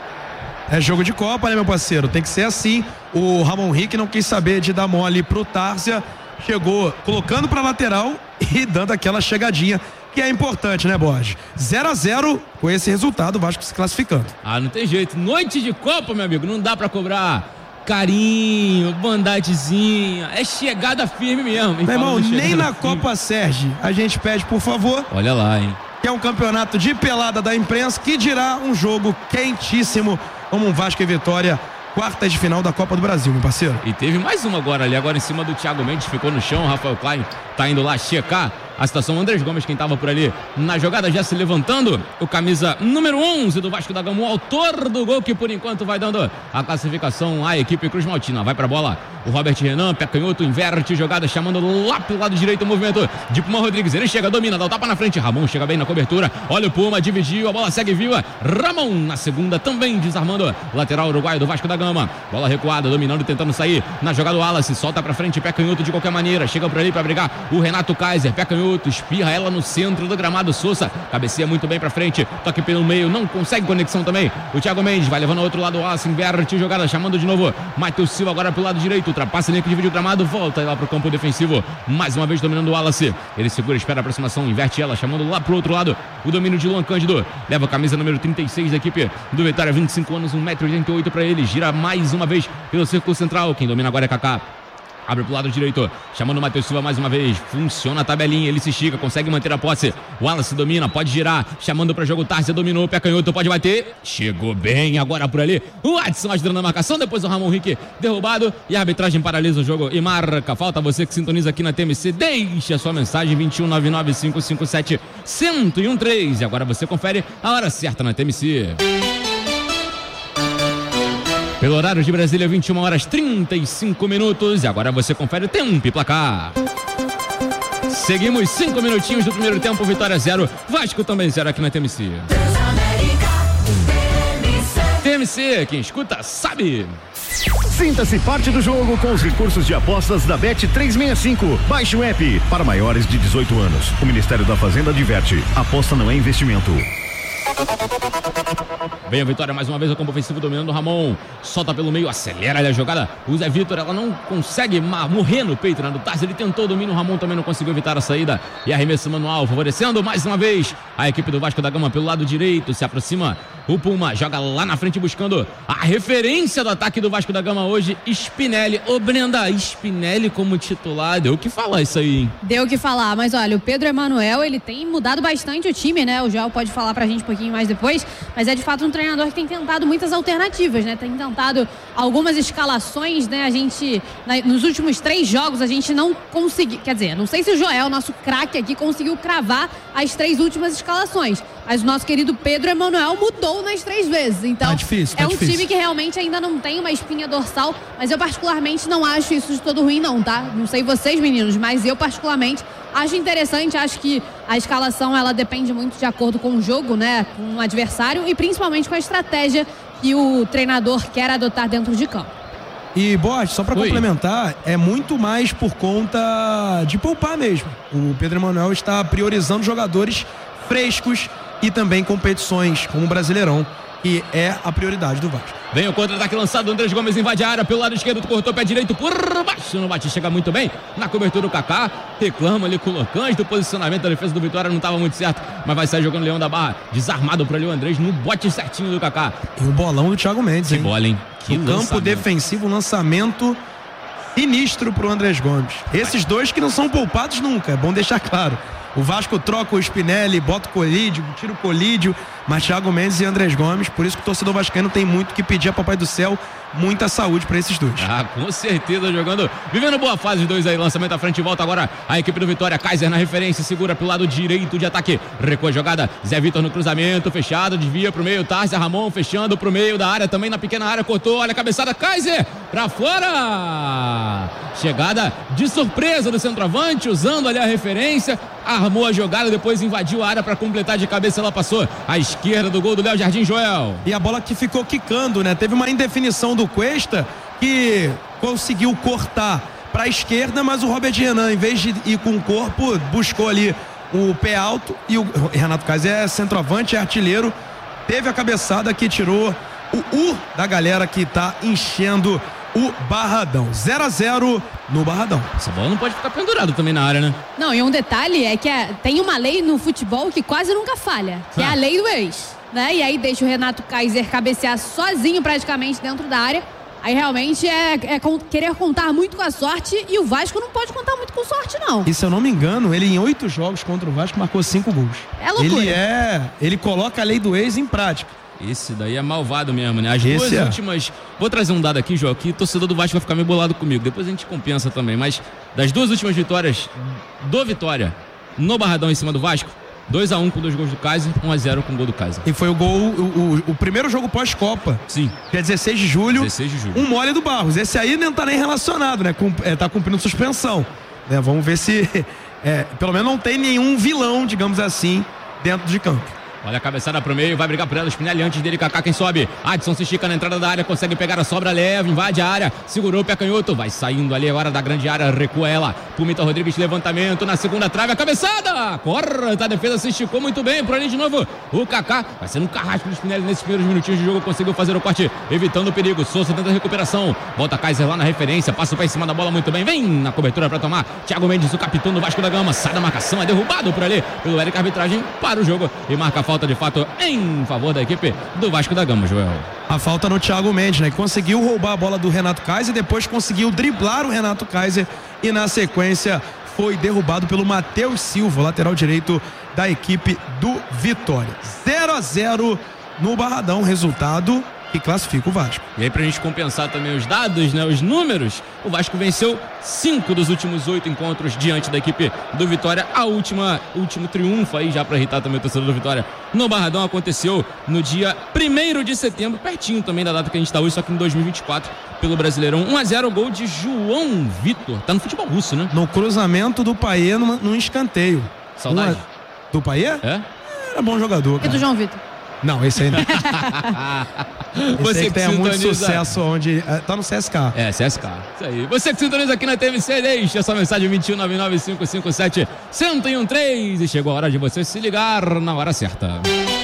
É jogo de Copa, né, meu parceiro? Tem que ser assim. O Ramon Henrique não quis saber de dar mole pro Tárcia, chegou colocando pra lateral e dando aquela chegadinha que é importante, né, Borges? zero a zero com esse resultado, o Vasco se classificando. Ah, não tem jeito. Noite de Copa, meu amigo, não dá pra cobrar carinho, bondadezinha, é chegada firme mesmo. Meu irmão, nem na Copa Sérgio a gente pede, por favor. Olha lá, hein? Que é um campeonato de pelada da imprensa, que dirá um jogo quentíssimo como um Vasco e Vitória, quartas de final da Copa do Brasil, meu parceiro. E teve mais uma agora ali, agora em cima do Thiago Mendes, ficou no chão, o Rafael Klein tá indo lá checar a situação. O Andrés Gomes, quem tava por ali na jogada, já se levantando, o camisa número onze do Vasco da Gama, o autor do gol, que por enquanto vai dando a classificação à equipe Cruz Maltina. Vai pra bola o Robert Renan, pé canhoto, inverte jogada, chamando lá pelo lado direito o movimento de Puma Rodrigues, ele chega, domina, dá o tapa na frente, Ramon chega bem na cobertura, olha o Puma, dividiu, a bola segue viva, Ramon na segunda, também desarmando o lateral uruguaio do Vasco da Gama, bola recuada, dominando, tentando sair na jogada, o Wallace solta pra frente, pé canhoto de qualquer maneira, chega por ali pra brigar o Renato Kaiser, pé canhoto, espirra ela no centro do gramado, Sousa cabeceia muito bem pra frente, toque pelo meio, não consegue conexão também, o Thiago Mendes vai levando ao outro lado, o Wallace inverte jogada, chamando de novo Matheus Silva agora pelo lado direito, ultrapassa a linha que divide o gramado, volta lá pro campo defensivo, mais uma vez dominando o Wallace, ele segura, espera a aproximação, inverte ela, chamando lá pro outro lado o domínio de Luan Cândido, leva a camisa número trinta e seis da equipe do Vitória, vinte e cinco anos, um metro e oitenta e oito pra ele, gira mais uma vez pelo círculo central, quem domina agora é Kaká. Abre pro lado direito, chamando o Matheus Silva mais uma vez, funciona a tabelinha, ele se estica, consegue manter a posse, o Wallace domina, pode girar, chamando para jogo, Tárcia dominou, pé canhoto, pode bater, chegou bem agora por ali, o Adson ajudando na marcação, depois o Ramon Henrique derrubado e a arbitragem paralisa o jogo e marca falta. Você que sintoniza aqui na T M C, deixe a sua mensagem vinte e um, nove nove cinco cinco sete, um zero um três e agora você confere a hora certa na T M C. Pelo horário de Brasília, vinte e uma horas trinta e cinco minutos. E agora você confere o tempo e placar. Seguimos cinco minutinhos do primeiro tempo, Vitória zero, Vasco também zero aqui na T M C. T M C, quem escuta sabe. Sinta-se parte do jogo com os recursos de apostas da Bet trezentos e sessenta e cinco. Baixe o app para maiores de dezoito anos. O Ministério da Fazenda adverte: aposta não é investimento. Vem a Vitória mais uma vez, o campo ofensivo dominando o Ramon, solta pelo meio, acelera ali a jogada, o Zé Vitor, ela não consegue morrer no peito, né, do Tarso, ele tentou o domínio, o Ramon também não conseguiu evitar a saída, e arremesso manual, favorecendo mais uma vez a equipe do Vasco da Gama pelo lado direito, se aproxima o Puma, joga lá na frente buscando a referência do ataque do Vasco da Gama hoje, Spinelli. Ô Brenda, Spinelli como titular, deu o que falar isso aí, hein? Deu o que falar, mas olha, o Pedro Emanuel, ele tem mudado bastante o time, né, o Joel pode falar pra gente um pouquinho mais depois, mas é de fato um treinador que tem tentado muitas alternativas, né, tem tentado algumas escalações, né, a gente, na, nos últimos três jogos a gente não conseguiu, quer dizer, não sei se o Joel, nosso craque aqui, conseguiu cravar as três últimas escalações, mas o nosso querido Pedro Emanuel mudou nas três vezes, então tá difícil, tá é um difícil. time que realmente ainda não tem uma espinha dorsal, mas eu particularmente não acho isso de todo ruim não, tá? Não sei vocês meninos, mas eu particularmente acho interessante, acho que a escalação ela depende muito de acordo com o jogo, né, com o adversário e principalmente com a estratégia que o treinador quer adotar dentro de campo. E, Borges, só para complementar, é muito mais por conta de poupar mesmo. O Pedro Emanuel está priorizando jogadores frescos e também competições como o Brasileirão, que é a prioridade do Vasco. Vem o contra-ataque lançado, Andrés Gomes invade a área pelo lado esquerdo, cortou o pé direito por baixo, não bate, chega muito bem na cobertura do Kaká, reclama ali com o Locães do posicionamento da defesa do Vitória, não estava muito certo, mas vai sair jogando o Leão da Barra, desarmado por ali o Andrés no bote certinho do Kaká. E o bolão do Thiago Mendes, que hein? bola, hein? Que no campo defensivo, lançamento sinistro pro Andrés Gomes. Esses dois que não são poupados nunca, é bom deixar claro. O Vasco troca o Spinelli, bota o Colídio, tira o Colídio, mas Thiago Mendes e Andrés Gomes, por isso que o torcedor vascaíno tem muito que pedir a Papai do Céu, muita saúde para esses dois. Ah, com certeza, jogando, vivendo boa fase os dois aí, lançamento à frente e volta agora a equipe do Vitória, Kaiser na referência, segura pro lado direito de ataque, recua a jogada, Zé Vitor no cruzamento, fechado, desvia pro meio, Tarcia Ramon fechando pro meio da área, também na pequena área, cortou, olha a cabeçada, Kaiser pra fora, chegada de surpresa do centroavante, usando ali a referência, armou a jogada, depois invadiu a área para completar de cabeça, ela passou à esquerda do gol do Léo Jardim, Joel. E a bola que ficou quicando, né? Teve uma indefinição do Cuesta que conseguiu cortar para a esquerda, mas o Robert Renan, em vez de ir com o corpo, buscou ali o pé alto e o Renato Kaiser é centroavante, é artilheiro, teve a cabeçada que tirou o U da galera que tá enchendo o Barradão. zero a zero no Barradão. Essa bola não pode ficar pendurada também na área, né? Não, e um detalhe é que é, tem uma lei no futebol que quase nunca falha, que ah. é a lei do ex, né? E aí deixa o Renato Kaiser cabecear sozinho praticamente dentro da área. Aí realmente é, é querer contar muito com a sorte e o Vasco não pode contar muito com sorte, não. E se eu não me engano, ele em oito jogos contra o Vasco marcou cinco gols. É loucura. Ele é... Ele coloca a lei do ex em prática. Esse daí é malvado mesmo, né? As Esse duas é. últimas... Vou trazer um dado aqui, João, que o torcedor do Vasco vai ficar meio bolado comigo. Depois a gente compensa também. Mas das duas últimas vitórias do Vitória no Barradão em cima do Vasco, dois a um com dois gols do Kaiser, um a zero com o gol do Kaiser. E foi o gol, o, o, o primeiro jogo pós-Copa. Sim. Que é dezesseis de julho. dezesseis de julho. Um mole do Barros. Esse aí não tá nem relacionado, né? Com, é, tá cumprindo suspensão. Né? Vamos ver se... É, pelo menos não tem nenhum vilão, digamos assim, dentro de campo. Olha a cabeçada pro meio, vai brigar por ela, Spinelli antes dele, Kaká quem sobe, Adson se estica na entrada da área, consegue pegar a sobra leve, invade a área, segurou o pé canhoto, vai saindo ali agora da grande área, recua ela, Pumita Rodrigues, levantamento na segunda trave, a cabeçada, corta, a defesa se esticou muito bem, por ali de novo, o Kaká, vai sendo um carrasco do Spinelli nesses primeiros minutinhos de jogo, conseguiu fazer o corte, evitando o perigo, Souza tenta a recuperação, volta Kaiser lá na referência, passa o pé em cima da bola muito bem, vem na cobertura pra tomar, Thiago Mendes, o capitão do Vasco da Gama, sai da marcação, é derrubado por ali, pelo Eric, arbitragem para o jogo, e marca a falta de fato em favor da equipe do Vasco da Gama, Joel. A falta no Thiago Mendes, né? Conseguiu roubar a bola do Renato Kaiser, depois conseguiu driblar o Renato Kaiser e na sequência foi derrubado pelo Matheus Silva, lateral direito da equipe do Vitória. zero a zero no Barradão, resultado que classifica o Vasco. E aí pra gente compensar também os dados, né, os números, o Vasco venceu cinco dos últimos oito encontros diante da equipe do Vitória. A última, último triunfo aí já pra irritar também o torcedor do Vitória no Barradão aconteceu no dia primeiro de setembro, pertinho também da data que a gente tá hoje, só que em dois mil e vinte e quatro, pelo Brasileirão. um a zero, gol de João Vitor. Tá no futebol russo, né? No cruzamento do Paiê num, num escanteio. Saudade. Uma... Do Paiê? É? Era bom jogador, cara. E do João Vitor? Não, esse aí não. Esse Você aí que que tem sintoniza... muito sucesso onde... É, tá no C S K. É, C S K. Isso aí. Você que sintoniza aqui na T M C, deixa sua mensagem vinte e um nove nove cinco cinco sete um zero um três e chegou a hora de você se ligar na hora certa.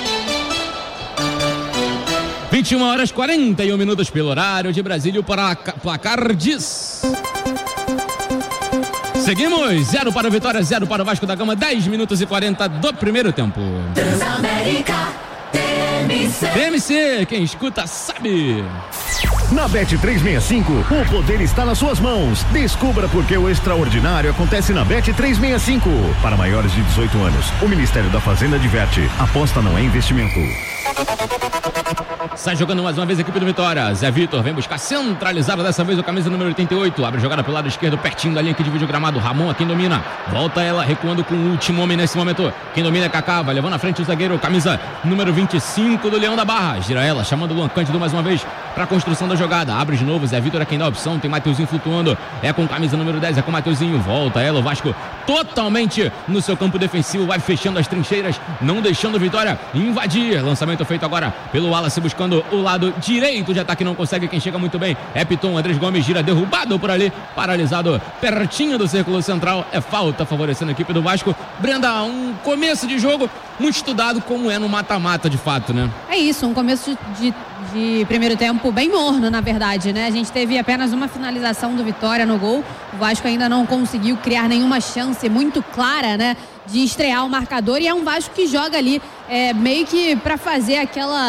vinte e uma horas e quarenta e um minutos pelo horário de Brasília, o placar diz... Seguimos, zero para o Vitória, zero para o Vasco da Gama, dez minutos e quarenta do primeiro tempo. Transamérica, T M C. T M C, quem escuta sabe. Na Bet trezentos e sessenta e cinco, o poder está nas suas mãos. Descubra por que o extraordinário acontece na Bet trezentos e sessenta e cinco. Para maiores de dezoito anos, o Ministério da Fazenda adverte: aposta não é investimento. Sai jogando mais uma vez a equipe do Vitória. Zé Vitor vem buscar centralizada dessa vez o camisa número oitenta e oito. Abre jogada pelo lado esquerdo, pertinho da linha que divide o gramado. Ramon a quem domina. Volta ela, recuando com o último homem nesse momento. Quem domina é Kaká, vai levando na frente o zagueiro, camisa número vinte e cinco do Leão da Barra. Gira ela, chamando o Luan Cândido mais uma vez para a construção da jogada. Abre de novo, Zé Vitor é quem dá a opção. Tem Mateuzinho flutuando. É com camisa número dez, é com Mateuzinho. Volta ela, o Vasco totalmente no seu campo defensivo. Vai fechando as trincheiras, não deixando o Vitória invadir. Lançamento feito agora pelo Wallace, buscando o lado direito de ataque, não consegue, quem chega muito bem é Piton, Andrés Gomes gira, derrubado por ali, paralisado pertinho do círculo central, é falta favorecendo a equipe do Vasco. Brenda, um começo de jogo muito estudado como é no mata-mata de fato, né? É isso, um começo de, de primeiro tempo bem morno, na verdade, né? A gente teve apenas uma finalização do Vitória no gol, o Vasco ainda não conseguiu criar nenhuma chance muito clara, né, de estrear o marcador, e é um Vasco que joga ali é, meio que para fazer aquela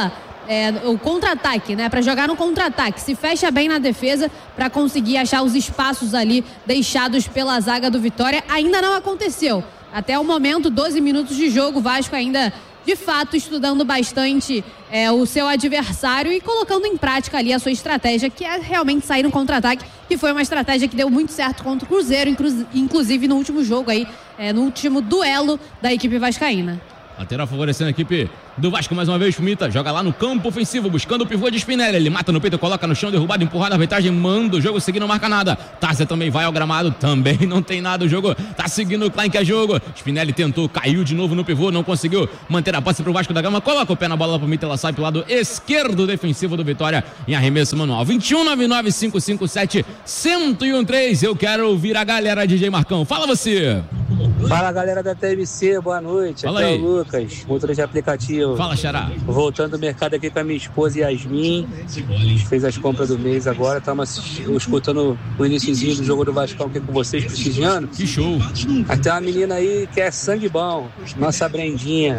é, o contra-ataque, né? Para jogar no contra-ataque. Se fecha bem na defesa para conseguir achar os espaços ali deixados pela zaga do Vitória. Ainda não aconteceu. Até o momento, doze minutos de jogo, o Vasco ainda, de fato, estudando bastante é, o seu adversário e colocando em prática ali a sua estratégia, que é realmente sair no contra-ataque, que foi uma estratégia que deu muito certo contra o Cruzeiro, inclusive no último jogo aí, é, no último duelo da equipe vascaína. Lateral favorecendo a equipe do Vasco mais uma vez. Fumita joga lá no campo ofensivo, buscando o pivô de Spinelli. Ele mata no peito, coloca no chão, derrubado, empurrado, arbitragem, manda o jogo seguir, não marca nada. Tárzia também vai ao gramado, também não tem nada. O jogo tá seguindo o Klein, que é jogo. Spinelli tentou, caiu de novo no pivô, não conseguiu manter a posse pro Vasco da Gama. Coloca o pé na bola lá pro Fumita, ela sai pro lado esquerdo defensivo do Vitória em arremesso manual. vinte e um, nove nove cinco cinco sete, um zero um três. Eu quero ouvir a galera, D J Marcão. Fala você. Fala, galera da T M C, boa noite. Fala aqui aí. é o Lucas, motorista de aplicativo. Fala, Xará. Voltando do mercado aqui com a minha esposa Yasmin. A gente fez as compras do mês agora. Estamos escutando o iniciozinho do jogo do Vascão aqui com vocês, prestigiando. Que show. Até uma menina aí que é sangue bom, nossa Brendinha.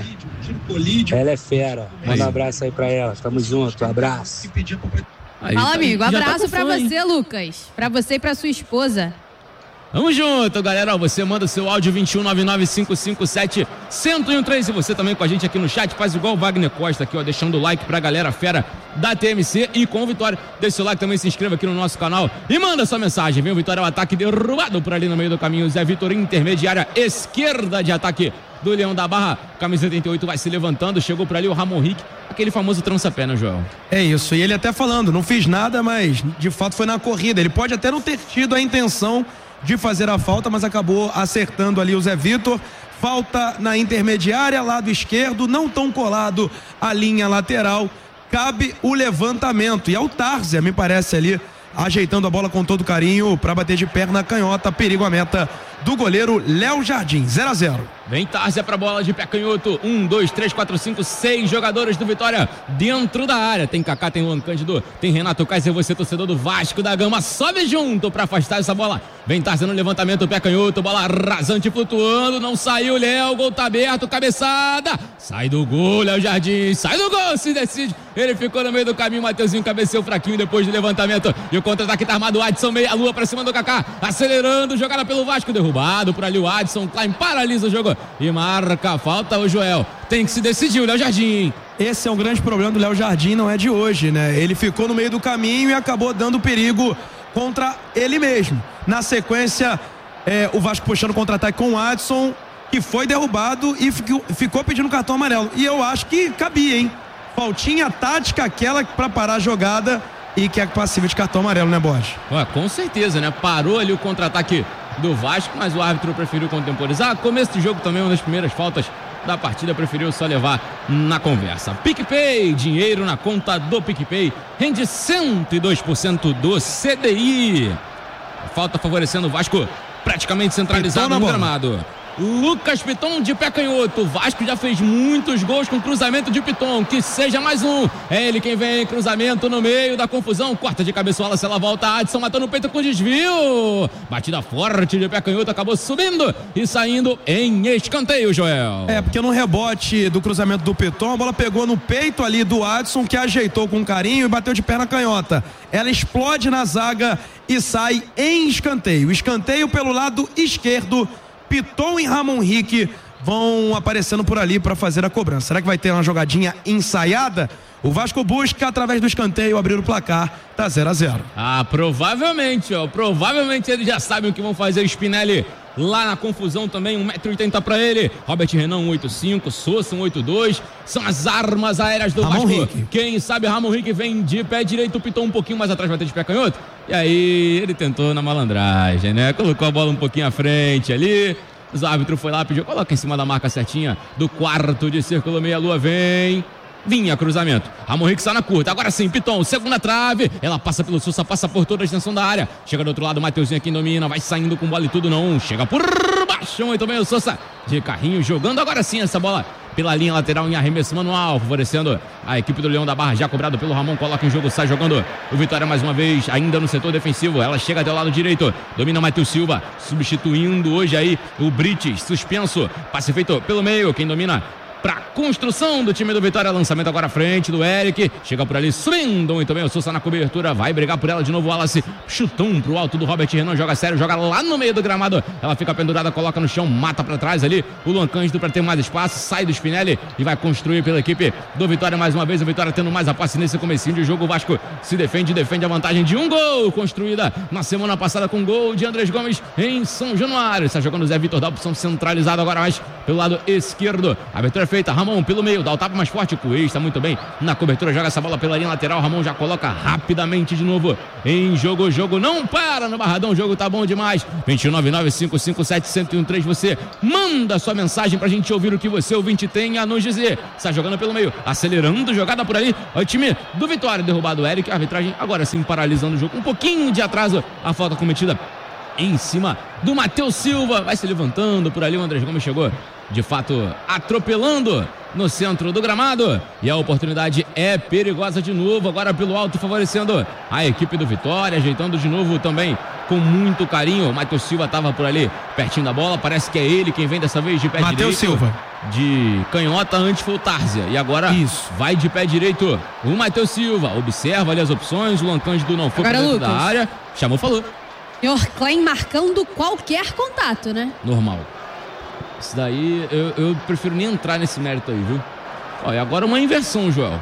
Ela é fera. Manda um abraço aí pra ela. Tamo junto, abraço. Aí, Fala, amigo. já tá Abraço com pra fã, hein? você, Lucas. Pra você e pra sua esposa. Vamos junto, galera. Ó, você manda o seu áudio vinte e um, nove nove cinco cinco sete, um zero um três. E você também com a gente aqui no chat. Faz igual o Wagner Costa aqui, ó, deixando o like pra galera fera da T M C e com o Vitória. Deixa o like também, se inscreva aqui no nosso canal e manda sua mensagem. Vem o Vitória, o ataque derrubado por ali no meio do caminho. Zé Vitor, intermediária esquerda de ataque do Leão da Barra. Camisa oitenta e oito vai se levantando. Chegou por ali o Ramon Rick, aquele famoso trança-pé, né, Joel? É isso, e ele até falando, não fiz nada, mas de fato foi na corrida. Ele pode até não ter tido a intenção de fazer a falta, mas acabou acertando ali o Zé Vitor. Falta na intermediária, lado esquerdo, não tão colado a linha lateral. Cabe o levantamento. E é o Tárzia, me parece ali, ajeitando a bola com todo carinho para bater de perna canhota. Perigo a meta do goleiro Léo Jardim. zero a zero. Vem Tárzia pra bola de pé canhoto. Um, dois, três, quatro, cinco, seis jogadores do Vitória dentro da área. Tem Kaká, tem Luan Cândido, tem Renato Kaiser, você torcedor do Vasco da Gama. Sobe junto pra afastar essa bola. Vem Tárzia no levantamento, pé canhoto, bola rasante flutuando. Não saiu, Léo, gol tá aberto, cabeçada. Sai do gol, Léo Jardim. Sai do gol, se decide. Ele ficou no meio do caminho, Mateuzinho cabeceou fraquinho depois do levantamento. E o contra-ataque tá armado, o Adson meia lua pra cima do Kaká. Acelerando, jogada pelo Vasco, derrubado por ali o Adson. Klein paralisa o jogo e marca a falta. O Joel tem que se decidir, o Léo Jardim. Esse é um grande problema do Léo Jardim, não é de hoje, né? Ele ficou no meio do caminho e acabou dando perigo contra ele mesmo. Na sequência, é, o Vasco puxando contra-ataque com o Adson, que foi derrubado e ficou, ficou pedindo cartão amarelo. E eu acho que cabia, hein? Faltinha tática, aquela pra parar a jogada e que é passível de cartão amarelo, né, Borges? Ué, com certeza, né? Parou ali o contra-ataque do Vasco, mas o árbitro preferiu contemporizar. Começo de jogo também, uma das primeiras faltas da partida, preferiu só levar na conversa. PicPay, dinheiro na conta do PicPay, rende cento e dois por cento do C D I. A falta favorecendo o Vasco, praticamente centralizado no gramado. Lucas Piton de pé canhoto. O Vasco já fez muitos gols com cruzamento de Piton. Que seja mais um. É ele quem vem, cruzamento no meio da confusão. Corta de cabeçola, se ela volta. Adson matou no peito com desvio. Batida forte de pé canhoto, acabou subindo e saindo em escanteio, Joel. É, porque no rebote do cruzamento do Piton, a bola pegou no peito ali do Adson, que ajeitou com carinho e bateu de perna canhota. Ela explode na zaga e sai em escanteio. Escanteio pelo lado esquerdo. Piton e Ramon Rick vão aparecendo por ali para fazer a cobrança. Será que vai ter uma jogadinha ensaiada? O Vasco busca, através do escanteio, abrir o placar. Tá zero a zero. Ah, provavelmente, ó. Provavelmente eles já sabem o que vão fazer. Spinelli lá na confusão também, um metro e oitenta pra ele. Robert Renan, um oitenta e cinco. Sousa, um oitenta e dois. São as armas aéreas do Ramon Vasco. Rick. Quem sabe Ramon Rick vem de pé direito, o Piton um pouquinho mais atrás, vai ter de pé canhoto. E aí ele tentou na malandragem, né? Colocou a bola um pouquinho à frente ali. O árbitro foi lá, pediu, coloca em cima da marca certinha do quarto de círculo, meia lua, vem. Vinha cruzamento. Ramon Rick está na curta. Agora sim, Piton, segunda trave. Ela passa pelo Sousa, passa por toda a extensão da área. Chega do outro lado, Mateuzinho aqui domina. Vai saindo com bola e tudo, não. Chega por baixo. E também o Sousa de carrinho jogando. Agora sim, essa bola pela linha lateral em arremesso manual, favorecendo a equipe do Leão da Barra, já cobrado pelo Ramon, coloca em jogo, sai jogando o Vitória mais uma vez, ainda no setor defensivo. Ela chega até o lado direito, domina Matheus Silva, substituindo hoje aí o Brites, suspenso, passe feito pelo meio. Quem domina pra construção do time do Vitória. Lançamento agora à frente do Eric. Chega por ali, subindo muito bem o Sousa na cobertura. Vai brigar por ela de novo o Wallace. Chutão pro alto do Robert Renan. Joga sério, joga lá no meio do gramado. Ela fica pendurada, coloca no chão, mata pra trás ali. O Luan Cândido pra ter mais espaço. Sai do Spinelli e vai construir pela equipe do Vitória mais uma vez. O Vitória tendo mais a posse nesse comecinho de jogo. O Vasco se defende, defende a vantagem de um gol. Construída na semana passada com gol de Andrés Gomes em São Januário. Está jogando o Zé Vitor da opção centralizada agora mais pelo lado esquerdo. A abertura é feita, Ramon pelo meio, dá o tapa mais forte, o Coelho está muito bem na cobertura, joga essa bola pela linha lateral, Ramon já coloca rapidamente de novo em jogo, o jogo não para no Barradão, o jogo tá bom demais. vinte e nove nove cinco cinco sete um zero um três, você manda sua mensagem pra gente ouvir o que você ouvinte tem a nos dizer. Está jogando pelo meio, acelerando, jogada por ali, o time do Vitória, derrubado o Eric, a arbitragem agora sim paralisando o jogo, um pouquinho de atraso, a falta cometida em cima do Matheus Silva, vai se levantando por ali, o Andrés Gomes chegou de fato atropelando no centro do gramado e a oportunidade é perigosa de novo, agora pelo alto favorecendo a equipe do Vitória, ajeitando de novo também com muito carinho. O Matheus Silva estava por ali pertinho da bola, parece que é ele quem vem dessa vez de pé direito. Matheus Silva de canhota, antes foi o Tárzia e agora Isso. vai de pé direito o Matheus Silva, observa ali as opções, o Luan Cândido não foi para dentro da área, chamou, falou. Senhor Klein marcando qualquer contato, né? Normal. Isso daí, eu, eu prefiro nem entrar nesse mérito aí, viu? Olha, agora uma inversão, Joel.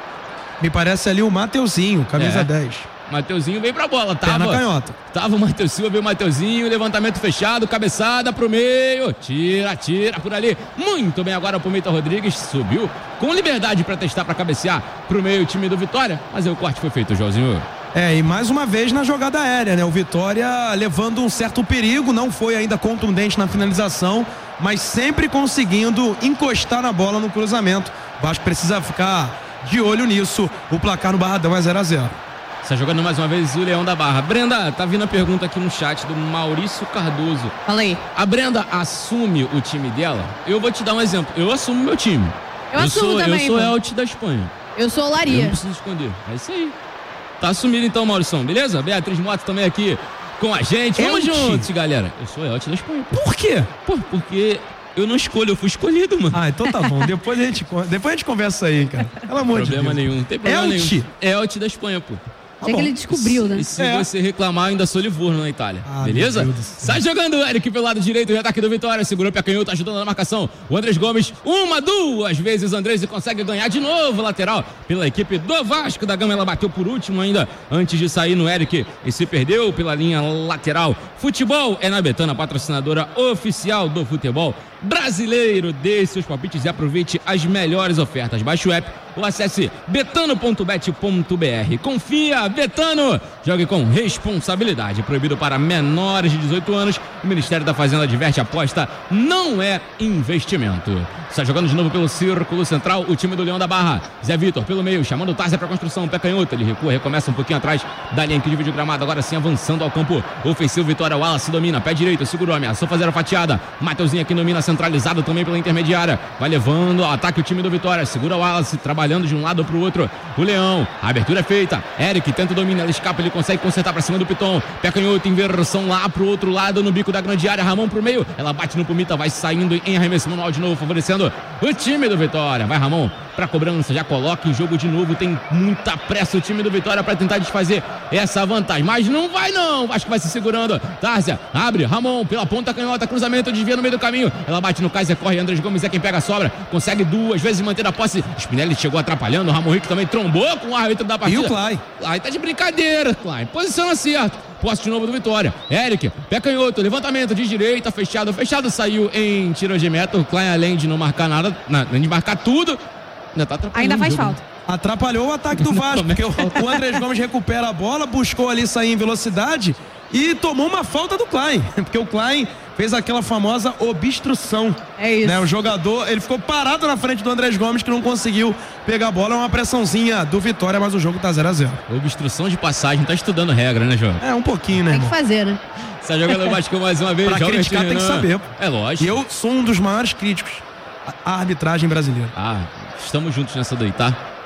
Me parece ali o Mateuzinho, camisa é. dez. Mateuzinho veio pra bola, tava. Perna canhota. Tava o Matheus Silva, veio o Mateuzinho, levantamento fechado, cabeçada pro meio, tira, tira por ali. Muito bem agora o Pumita Rodrigues, subiu com liberdade pra testar, pra cabecear pro meio o time do Vitória, mas aí o corte foi feito, Joãozinho. É, e mais uma vez na jogada aérea, né? O Vitória levando um certo perigo, não foi ainda contundente na finalização, mas sempre conseguindo encostar na bola no cruzamento. O Vasco precisa ficar de olho nisso. O placar no Barradão é zero a zero. Está jogando mais uma vez o Leão da Barra. Brenda, tá vindo a pergunta aqui no chat do Maurício Cardoso. Fala aí. A Brenda assume o time dela? Eu vou te dar um exemplo. Eu assumo meu time. Eu, eu assumo sou, também. Eu sou Elche da Espanha. Eu sou Olaria. Eu não preciso esconder. É isso aí. Tá assumido então, Maurição, beleza? Beatriz Motos também aqui com a gente. Vamos Elche. juntos, galera. Eu sou Elche da Espanha. Por quê? Pô, porque eu não escolho, eu fui escolhido, mano. Ah, então tá bom. Depois a gente, depois a gente conversa aí, cara. Pelo amor de Deus. Problema nenhum. Não tem problema Elche. nenhum. Elche da Espanha, pô. Tá é que ele descobriu, né? E se é. você reclamar, ainda sou Livorno na Itália. Ah, beleza? Sai jogando o Eric pelo lado direito, o ataque do Vitória. Segurou o pé canhoto, ajudando na marcação. O Andrés Gomes, uma, duas vezes. Andrés consegue ganhar de novo lateral pela equipe do Vasco da Gama. Ela bateu por último ainda antes de sair no Eric e se perdeu pela linha lateral. Futebol é na Betana, patrocinadora oficial do futebol brasileiro. Dê seus palpites e aproveite as melhores ofertas. Baixe o app ou acesse betano ponto bet ponto br. Confia, Betano! Jogue com responsabilidade. Proibido para menores de dezoito anos. O Ministério da Fazenda adverte: aposta não é investimento. Está jogando de novo pelo círculo central o time do Leão da Barra. Zé Vitor pelo meio, chamando o Tárzia para construção. Pé canhoto, ele recua, recomeça um pouquinho atrás da linha que divide o gramado. Agora sim avançando ao campo ofensivo. Vitória, Wallace domina, pé direito, segurou, ameaçou fazer a fatiada. Mateuzinho aqui domina, centralizado também pela intermediária. Vai levando ao ataque o time do Vitória. Segura o Wallace, trabalhando de um lado para o outro. O Leão, a abertura é feita. Eric tenta o domínio, ela escapa, ele consegue consertar para cima do Piton. Pé canhoto, inversão lá pro outro lado, no bico da grande área. Ramon pro meio, ela bate no Pumita, vai saindo em arremesso manual de novo, favorecendo o time do Vitória. Vai Ramon pra cobrança, já coloca em jogo de novo. Tem muita pressa o time do Vitória para tentar desfazer essa vantagem, mas não vai não. Acho que vai se segurando. Tárzia abre, Ramon pela ponta canhota, cruzamento, desvia no meio do caminho. Ela bate no Kaiser, corre, Andrés Gomes é quem pega a sobra, consegue duas vezes manter a posse. Spinelli chegou atrapalhando, o Ramon Rick também trombou com o árbitro da partida. E o Klein? Klein tá de brincadeira, Klein. Posiciona certo. Posse de novo do Vitória. Eric, pé canhoto, levantamento de direita, fechado, fechado, saiu em tiro de meta. O Klein, além de não marcar nada, além de marcar tudo, ainda tá atrapalhando. Ainda faz o jogo. falta. Atrapalhou o ataque do Vasco, porque o Andrés Gomes recupera a bola, buscou ali sair em velocidade e tomou uma falta do Klein, porque o Klein fez aquela famosa obstrução. É isso. Né? O jogador, ele ficou parado na frente do Andrés Gomes, que não conseguiu pegar a bola. É uma pressãozinha do Vitória, mas o jogo tá zero a zero. Obstrução de passagem, tá estudando regra, né, João? É, um pouquinho, né, Tem que irmão? fazer, né? Está jogando o Vasco mais uma vez. Pra criticar tem que saber. É lógico. E eu sou um dos maiores críticos à arbitragem brasileira. Ah, estamos juntos nessa daí, tá?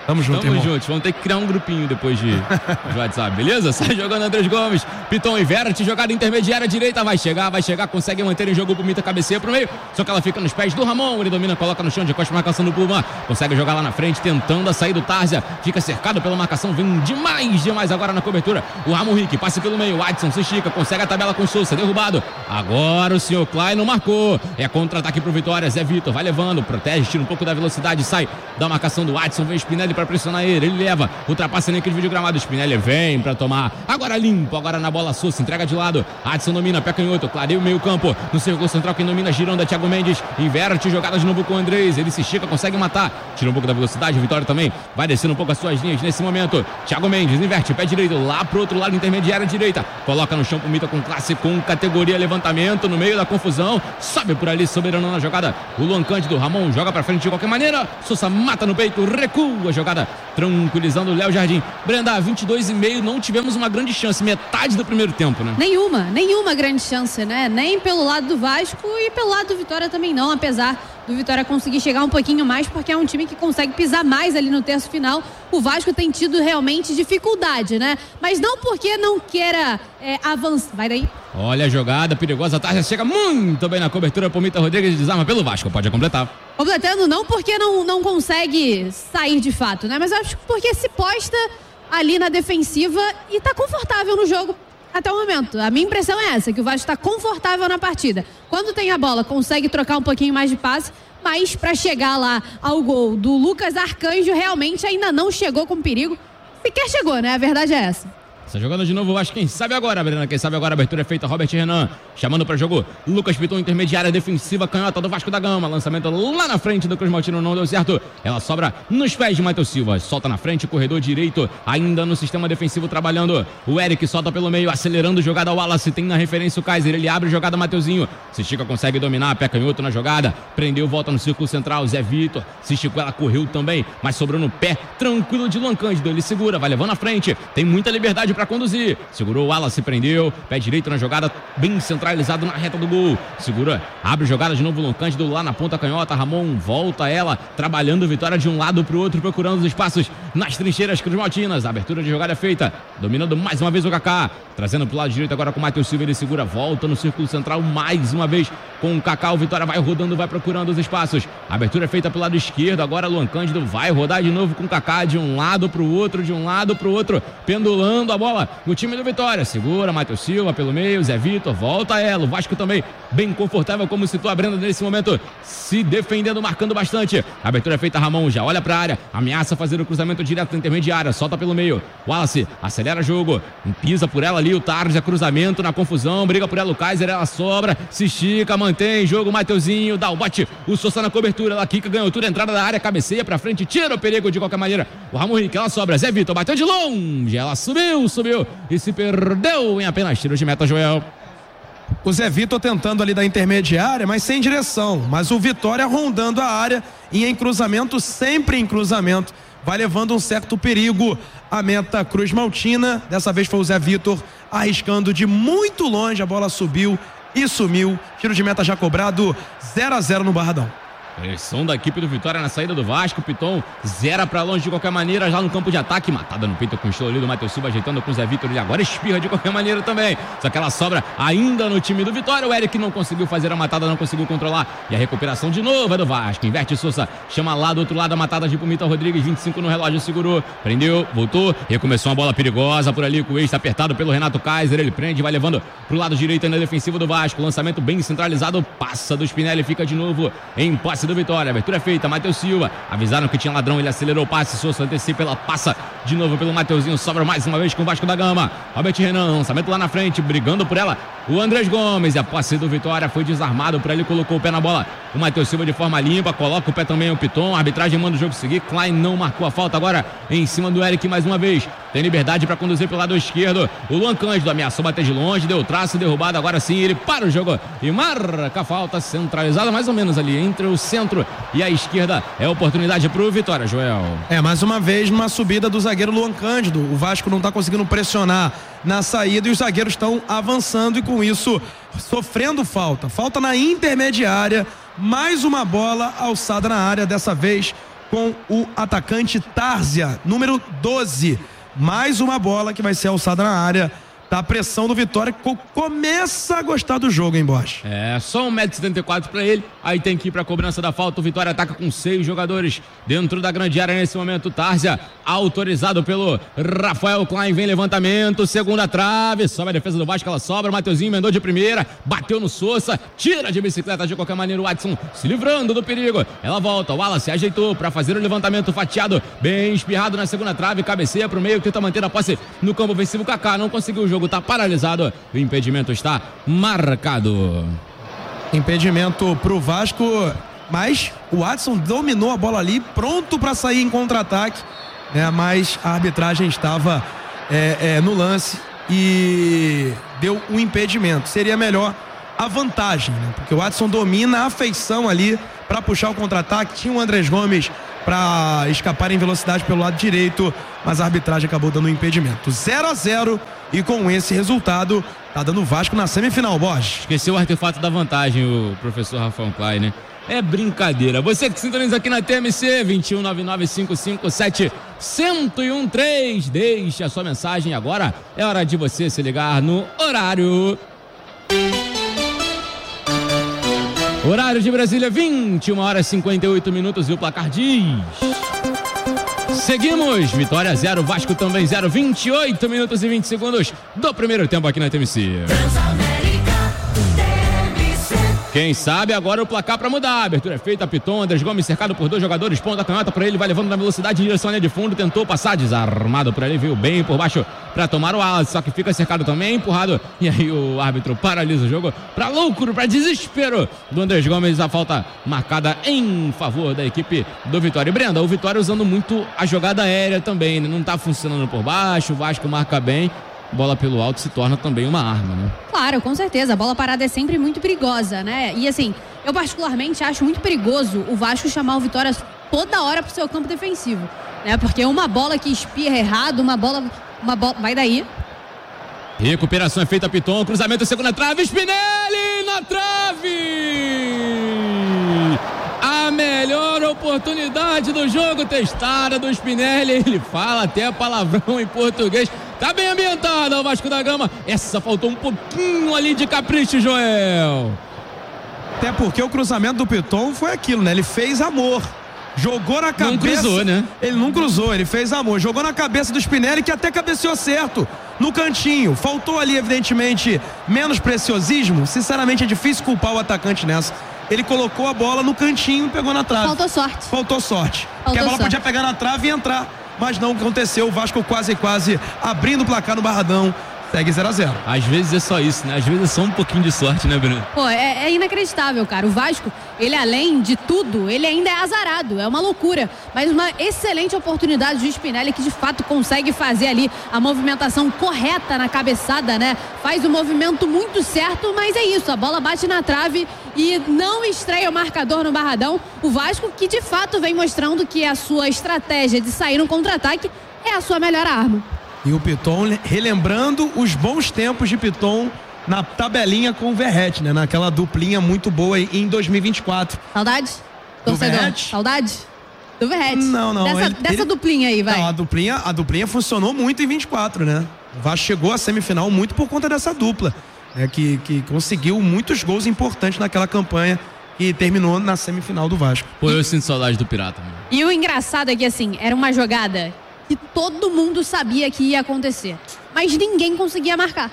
Tamo junto, Tamo irmão. juntos. Vamos ter que criar um grupinho depois de, de WhatsApp, beleza? Sai jogando Andrés Gomes. Piton inverte, jogada intermediária direita. Vai chegar, vai chegar, consegue manter em jogo o Pumita, cabeceia pro meio. Só que ela fica nos pés do Ramon. Ele domina, coloca no chão de costa, marcação do Puma. Consegue jogar lá na frente, tentando a sair do Tárzia. Fica cercado pela marcação, vem demais, demais agora na cobertura. O Ramon Rick passa pelo meio. O Adson se estica, consegue a tabela com o Souza, derrubado. Agora o senhor Klein não marcou. É contra-ataque pro Vitória. Zé Vitor vai levando, protege, tira um pouco da velocidade, sai da marcação do Adson. Vem Spinelli para pressionar ele. Ele leva, ultrapassa nem aquele vídeo gramado. Spinelli vem para tomar. Agora limpo, agora na bola Souza, entrega de lado. Adson domina, pé canhoto, clareia o meio campo. No círculo central, quem domina, Giranda, Thiago Mendes. Inverte, jogada de novo com o Andrés. Ele se estica, consegue matar. Tira um pouco da velocidade. O Vitória também vai descendo um pouco as suas linhas nesse momento. Thiago Mendes inverte, pé direito, lá pro outro lado, intermediária direita. Coloca no chão o Mita com classe, com categoria, levantamento no meio da confusão. Sobe por ali, soberano na jogada. O Luan Cândido, Ramon joga pra frente de qualquer maneira. Souza mata no peito, recua a jogada, tranquilizando o Léo Jardim. Brenda, vinte e dois e meio, não tivemos uma grande chance, metade do primeiro tempo, né? Nenhuma, nenhuma grande chance, né? Nem pelo lado do Vasco e pelo lado do Vitória também não, apesar do Vitória conseguir chegar um pouquinho mais, porque é um time que consegue pisar mais ali no terço final. O Vasco tem tido realmente dificuldade, né? Mas não porque não queira é, avançar. Vai daí. Olha a jogada perigosa, Tárzia chega muito bem na cobertura, Pumita Rodrigues desarma pelo Vasco, pode completar. Completando não porque não, não consegue sair de fato, né? Mas acho que porque se posta ali na defensiva e tá confortável no jogo até o momento. A minha impressão é essa, que o Vasco está confortável na partida. Quando tem a bola, consegue trocar um pouquinho mais de passe, mas para chegar lá ao gol do Lucas Arcanjo, realmente ainda não chegou com perigo. Sequer chegou, né? A verdade é essa. Está jogando de novo, eu acho, quem sabe agora, Brena, quem sabe agora, a abertura é feita, Robert Renan, chamando para jogo, Lucas Piton, intermediária defensiva, canhota do Vasco da Gama, lançamento lá na frente do Cruz Maltino, não deu certo, ela sobra nos pés de Matheus Silva, solta na frente, corredor direito, ainda no sistema defensivo trabalhando, o Eric solta pelo meio, acelerando jogada, o Wallace tem na referência o Kaiser, ele abre jogada, Mateuzinho, se estica, consegue dominar, pé canhoto na jogada, prendeu, volta no círculo central, Zé Vitor, se esticou, ela correu também, mas sobrou no pé, tranquilo de Luan Cândido, ele segura, vai levando à frente, tem muita liberdade para conduzir, segurou o Wallace, prendeu, pé direito na jogada, bem centralizado na reta do gol, segura, abre jogada de novo, Luan Cândido lá na ponta canhota, Ramon volta ela, trabalhando Vitória de um lado pro outro, procurando os espaços nas trincheiras Cruz Maltinas, a abertura de jogada é feita, dominando mais uma vez o Kaká, trazendo pro lado direito agora com o Matheus Silva, ele segura, volta no círculo central mais uma vez com o Kaká, o Vitória vai rodando, vai procurando os espaços, a abertura é feita pelo lado esquerdo, agora Luan Cândido vai rodar de novo com o Kaká, de um lado pro outro, de um lado pro outro, pendulando a bola, o time do Vitória, segura, Matheus Silva pelo meio, Zé Vitor, volta ela, o Vasco também bem confortável, como citou a Brenda nesse momento, se defendendo, marcando bastante, a abertura é feita, Ramon já olha pra área, ameaça fazer o cruzamento direto na intermediária, solta pelo meio, Wallace, acelera jogo, pisa por ela ali, o Tarja, cruzamento na confusão, briga por ela o Kaiser, ela sobra, se estica, mantém jogo, Mateuzinho, dá o bote, o Souza na cobertura, ela quica, ganhou tudo, entrada da área, cabeceia pra frente, tira o perigo de qualquer maneira, o Ramon Henrique, ela sobra, Zé Vitor, bateu de longe, ela subiu, subiu, e se perdeu em apenas tiros de meta, Joel. O Zé Vitor tentando ali da intermediária, mas sem direção, mas o Vitória rondando a área e em cruzamento, sempre em cruzamento, vai levando um certo perigo a meta Cruz Maltina, dessa vez foi o Zé Vitor arriscando de muito longe, a bola subiu e sumiu, tiro de meta já cobrado, zero a zero no Barradão. Pressão da equipe do Vitória na saída do Vasco, Piton zera pra longe de qualquer maneira, já no campo de ataque, matada no peito com o show ali do Matheus Silva, ajeitando com o Zé Vitor, ele agora espirra de qualquer maneira também, só que ela sobra ainda no time do Vitória, o Eric não conseguiu fazer a matada, não conseguiu controlar, e a recuperação de novo é do Vasco, inverte Souza, chama lá do outro lado a matada de Pumita Rodrigues, vinte e cinco no relógio, segurou, prendeu, voltou, recomeçou uma bola perigosa por ali, com o ex apertado pelo Renato Kaiser, ele prende, vai levando pro lado direito na defensiva do Vasco, lançamento bem centralizado, passa do Spinelli, fica de novo em posse do Vitória, abertura é feita, Matheus Silva, avisaram que tinha ladrão, ele acelerou o passe, Souza antecipa, ela passa de novo pelo Mateuzinho, sobra mais uma vez com o Vasco da Gama, Robert Renan, lançamento lá na frente, brigando por ela, o Andrés Gomes, e a posse do Vitória foi desarmado, por ali colocou o pé na bola, o Matheus Silva de forma limpa, coloca o pé também o Piton, a arbitragem manda o jogo seguir, Klein não marcou a falta agora, em cima do Eric mais uma vez, tem liberdade para conduzir pelo lado esquerdo, o Luan Cândido ameaçou bater de longe, deu traço, derrubado, agora sim ele para o jogo e marca a falta centralizada mais ou menos ali entre o centro e a esquerda, é oportunidade pro Vitória, Joel. É, mais uma vez numa subida do zagueiro Luan Cândido, o Vasco não tá conseguindo pressionar na saída e os zagueiros estão avançando e com isso sofrendo falta, falta na intermediária, mais uma bola alçada na área, dessa vez com o atacante Tárzia, número doze. Mais uma bola que vai ser alçada na área. Tá a pressão do Vitória, que começa a gostar do jogo, hein, Bosch? É, só um metro e setenta e quatro pra ele. Aí tem que ir pra cobrança da falta. O Vitória ataca com seis jogadores dentro da grande área nesse momento. Tárzia, autorizado pelo Rafael Klein. Vem levantamento, segunda trave. Sobe a defesa do Vasco, ela sobra. O Mateuzinho emendou de primeira, bateu no Sousa, tira de bicicleta de qualquer maneira. O Watson se livrando do perigo. Ela volta, o Wallace ajeitou pra fazer o levantamento fatiado. Bem espirrado na segunda trave, cabeceia pro meio, tenta manter a posse no campo ofensivo. Kaká não conseguiu o jogo. O jogo está paralisado, o impedimento está marcado. Impedimento pro Vasco, mas o Watson dominou a bola ali, pronto para sair em contra-ataque, né? Mas a arbitragem estava é, é, no lance e deu um impedimento. Seria melhor a vantagem, né? Porque o Watson domina a feição ali para puxar o contra-ataque. Tinha o Andrés Gomes para escapar em velocidade pelo lado direito, mas a arbitragem acabou dando um impedimento. zero a zero, e com esse resultado tá dando o Vasco na semifinal, Borges. Esqueceu o artefato da vantagem, o professor Rafael Klein, né? É brincadeira. Você que sintoniza aqui na T M C, vinte e um, nove nove cinco cinco sete, um zero um três. Deixe a sua mensagem agora. É hora de você se ligar no horário. Horário de Brasília, vinte e uma horas e cinquenta e oito minutos, e o placar diz... Seguimos, Vitória zero, Vasco também zero, vinte e oito minutos e vinte segundos do primeiro tempo aqui na T M C. Quem sabe agora o placar para mudar. A abertura é feita, Piton, Andrés Gomes cercado por dois jogadores, ponta a canhota para ele, vai levando na velocidade em direção à linha de fundo, tentou passar, desarmado por ali, veio bem por baixo para tomar o Wallace, só que fica cercado também, empurrado, e aí o árbitro paralisa o jogo para loucura, para desespero do Andrés Gomes. A falta marcada em favor da equipe do Vitória. E Brenda, o Vitória usando muito a jogada aérea também, né? Não tá funcionando por baixo, o Vasco marca bem. Bola pelo alto se torna também uma arma, né? Claro, com certeza. A bola parada é sempre muito perigosa, né? E assim, eu particularmente acho muito perigoso o Vasco chamar o Vitória toda hora pro seu campo defensivo, né? Porque uma bola que espirra errado, uma bola, uma bola, vai daí. Recuperação é feita, Piton, cruzamento, segunda trave, Spinelli na trave! A melhor oportunidade do jogo testada do Spinelli. Ele fala até palavrão em português. Tá bem ambientada o Vasco da Gama. Essa faltou um pouquinho ali de capricho, Joel. Até porque o cruzamento do Piton foi aquilo, né? Ele fez amor. Jogou na cabeça. Não cruzou, né? Ele não cruzou, ele fez amor. Jogou na cabeça do Spinelli, que até cabeceou certo no cantinho. Faltou ali, evidentemente, menos preciosismo. Sinceramente, é difícil culpar o atacante nessa. Ele colocou a bola no cantinho e pegou na trave. Faltou sorte. Faltou sorte. Faltou porque a bola sorte. podia pegar na trave e entrar. Mas não aconteceu. O Vasco quase, quase abrindo o placar no Barradão. Segue zero a zero. Às vezes é só isso, né? Às vezes é só um pouquinho de sorte, né, Bruno? Pô, é, é inacreditável, cara. O Vasco, ele além de tudo, ele ainda é azarado. É uma loucura. Mas uma excelente oportunidade do Spinelli, que de fato consegue fazer ali a movimentação correta na cabeçada, né? Faz o movimento muito certo, mas é isso. A bola bate na trave e não estreia o marcador no Barradão. O Vasco, que de fato vem mostrando que a sua estratégia de sair no contra-ataque é a sua melhor arma. E o Piton relembrando os bons tempos de Piton na tabelinha com o Verrete, né? Naquela duplinha muito boa em dois mil e vinte e quatro. Saudade? Torcedor? Verrete? Saudade? Do Verrete? Não, não. Dessa, ele, dessa ele... duplinha aí, vai. Não, a duplinha, a duplinha funcionou muito em vinte e quatro, né? O Vasco chegou à semifinal muito por conta dessa dupla, né? Que, que conseguiu muitos gols importantes naquela campanha e terminou na semifinal do Vasco. Pô, eu sinto saudade do Pirata, mano. E o engraçado é que, assim, era uma jogada que todo mundo sabia que ia acontecer, mas ninguém conseguia marcar.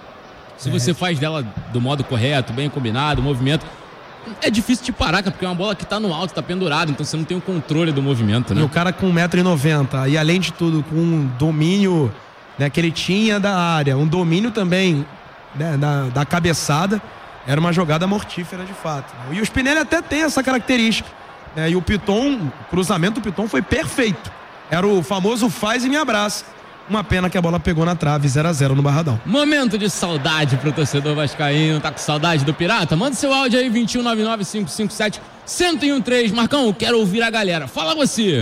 Se você faz dela do modo correto, bem combinado, o movimento, é difícil de parar, porque é uma bola que tá no alto, tá pendurada, então você não tem o controle do movimento, né? E o cara com um metro e noventa e além de tudo com um domínio, né, que ele tinha da área, um domínio também, né, da, da cabeçada, era uma jogada mortífera de fato. E o Spinelli até tem essa característica, né? E o Piton, o cruzamento do Piton foi perfeito. Era o famoso faz e me abraça. Uma pena que a bola pegou na trave, zero a zero no Barradão. Momento de saudade pro torcedor vascaíno. Tá com saudade do Pirata? Manda seu áudio aí, vinte e um, nove nove cinco cinco sete, um zero um três. Marcão, quero ouvir a galera. Fala você.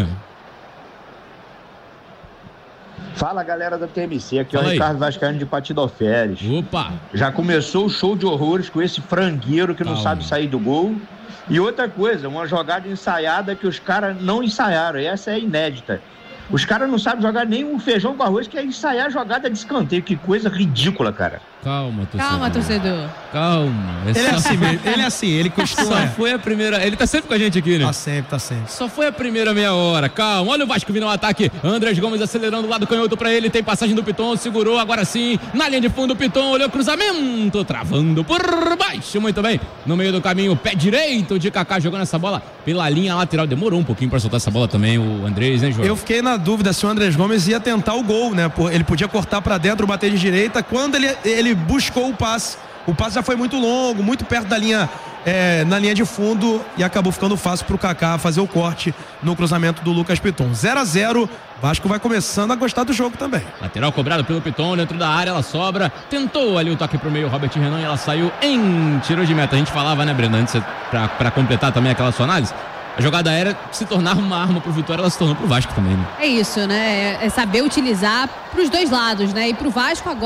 Fala, galera da T M C. Aqui é Fala o aí. Ricardo Vascaíno de Patidoféres. Opa! Já começou o show de horrores com esse frangueiro que não Calma. sabe sair do gol. E outra coisa, uma jogada ensaiada que os caras não ensaiaram, e essa é inédita. Os caras não sabem jogar nem um feijão com arroz, que é ensaiar a jogada de escanteio. Que coisa ridícula, cara. Calma, torcedor. Calma, torcedor. Calma. É ele, é assim, ele é assim, ele costuma. Só foi a primeira. Ele tá sempre com a gente aqui, né? Tá sempre, tá sempre. Só foi a primeira meia hora. Calma. Olha o Vasco vindo ao ataque. Andrés Gomes acelerando o lado canhoto pra ele. Tem passagem do Piton. Segurou agora sim. Na linha de fundo, o Piton olhou o cruzamento. Travando por baixo. Muito bem. No meio do caminho, pé direito de Kaká jogando essa bola pela linha lateral. Demorou um pouquinho pra soltar essa bola também, o Andrés, né, João? Eu fiquei na dúvida se o Andrés Gomes ia tentar o gol, né? Ele podia cortar pra dentro, bater de direita. Quando ele, ele buscou o passe, o passe já foi muito longo, muito perto da linha, é, na linha de fundo, e acabou ficando fácil pro Kaká fazer o corte no cruzamento do Lucas Piton. zero a zero, Vasco vai começando a gostar do jogo também. Lateral cobrado pelo Piton, dentro da área, ela sobra, tentou ali o toque pro meio, Robert Renan, e ela saiu em tiro de meta. A gente falava, né, Brenda, antes pra, pra completar também aquela sua análise, a jogada aérea se tornava uma arma pro Vitória, ela se tornou pro Vasco também, né? É isso, né? É saber utilizar pros dois lados, né? E pro Vasco agora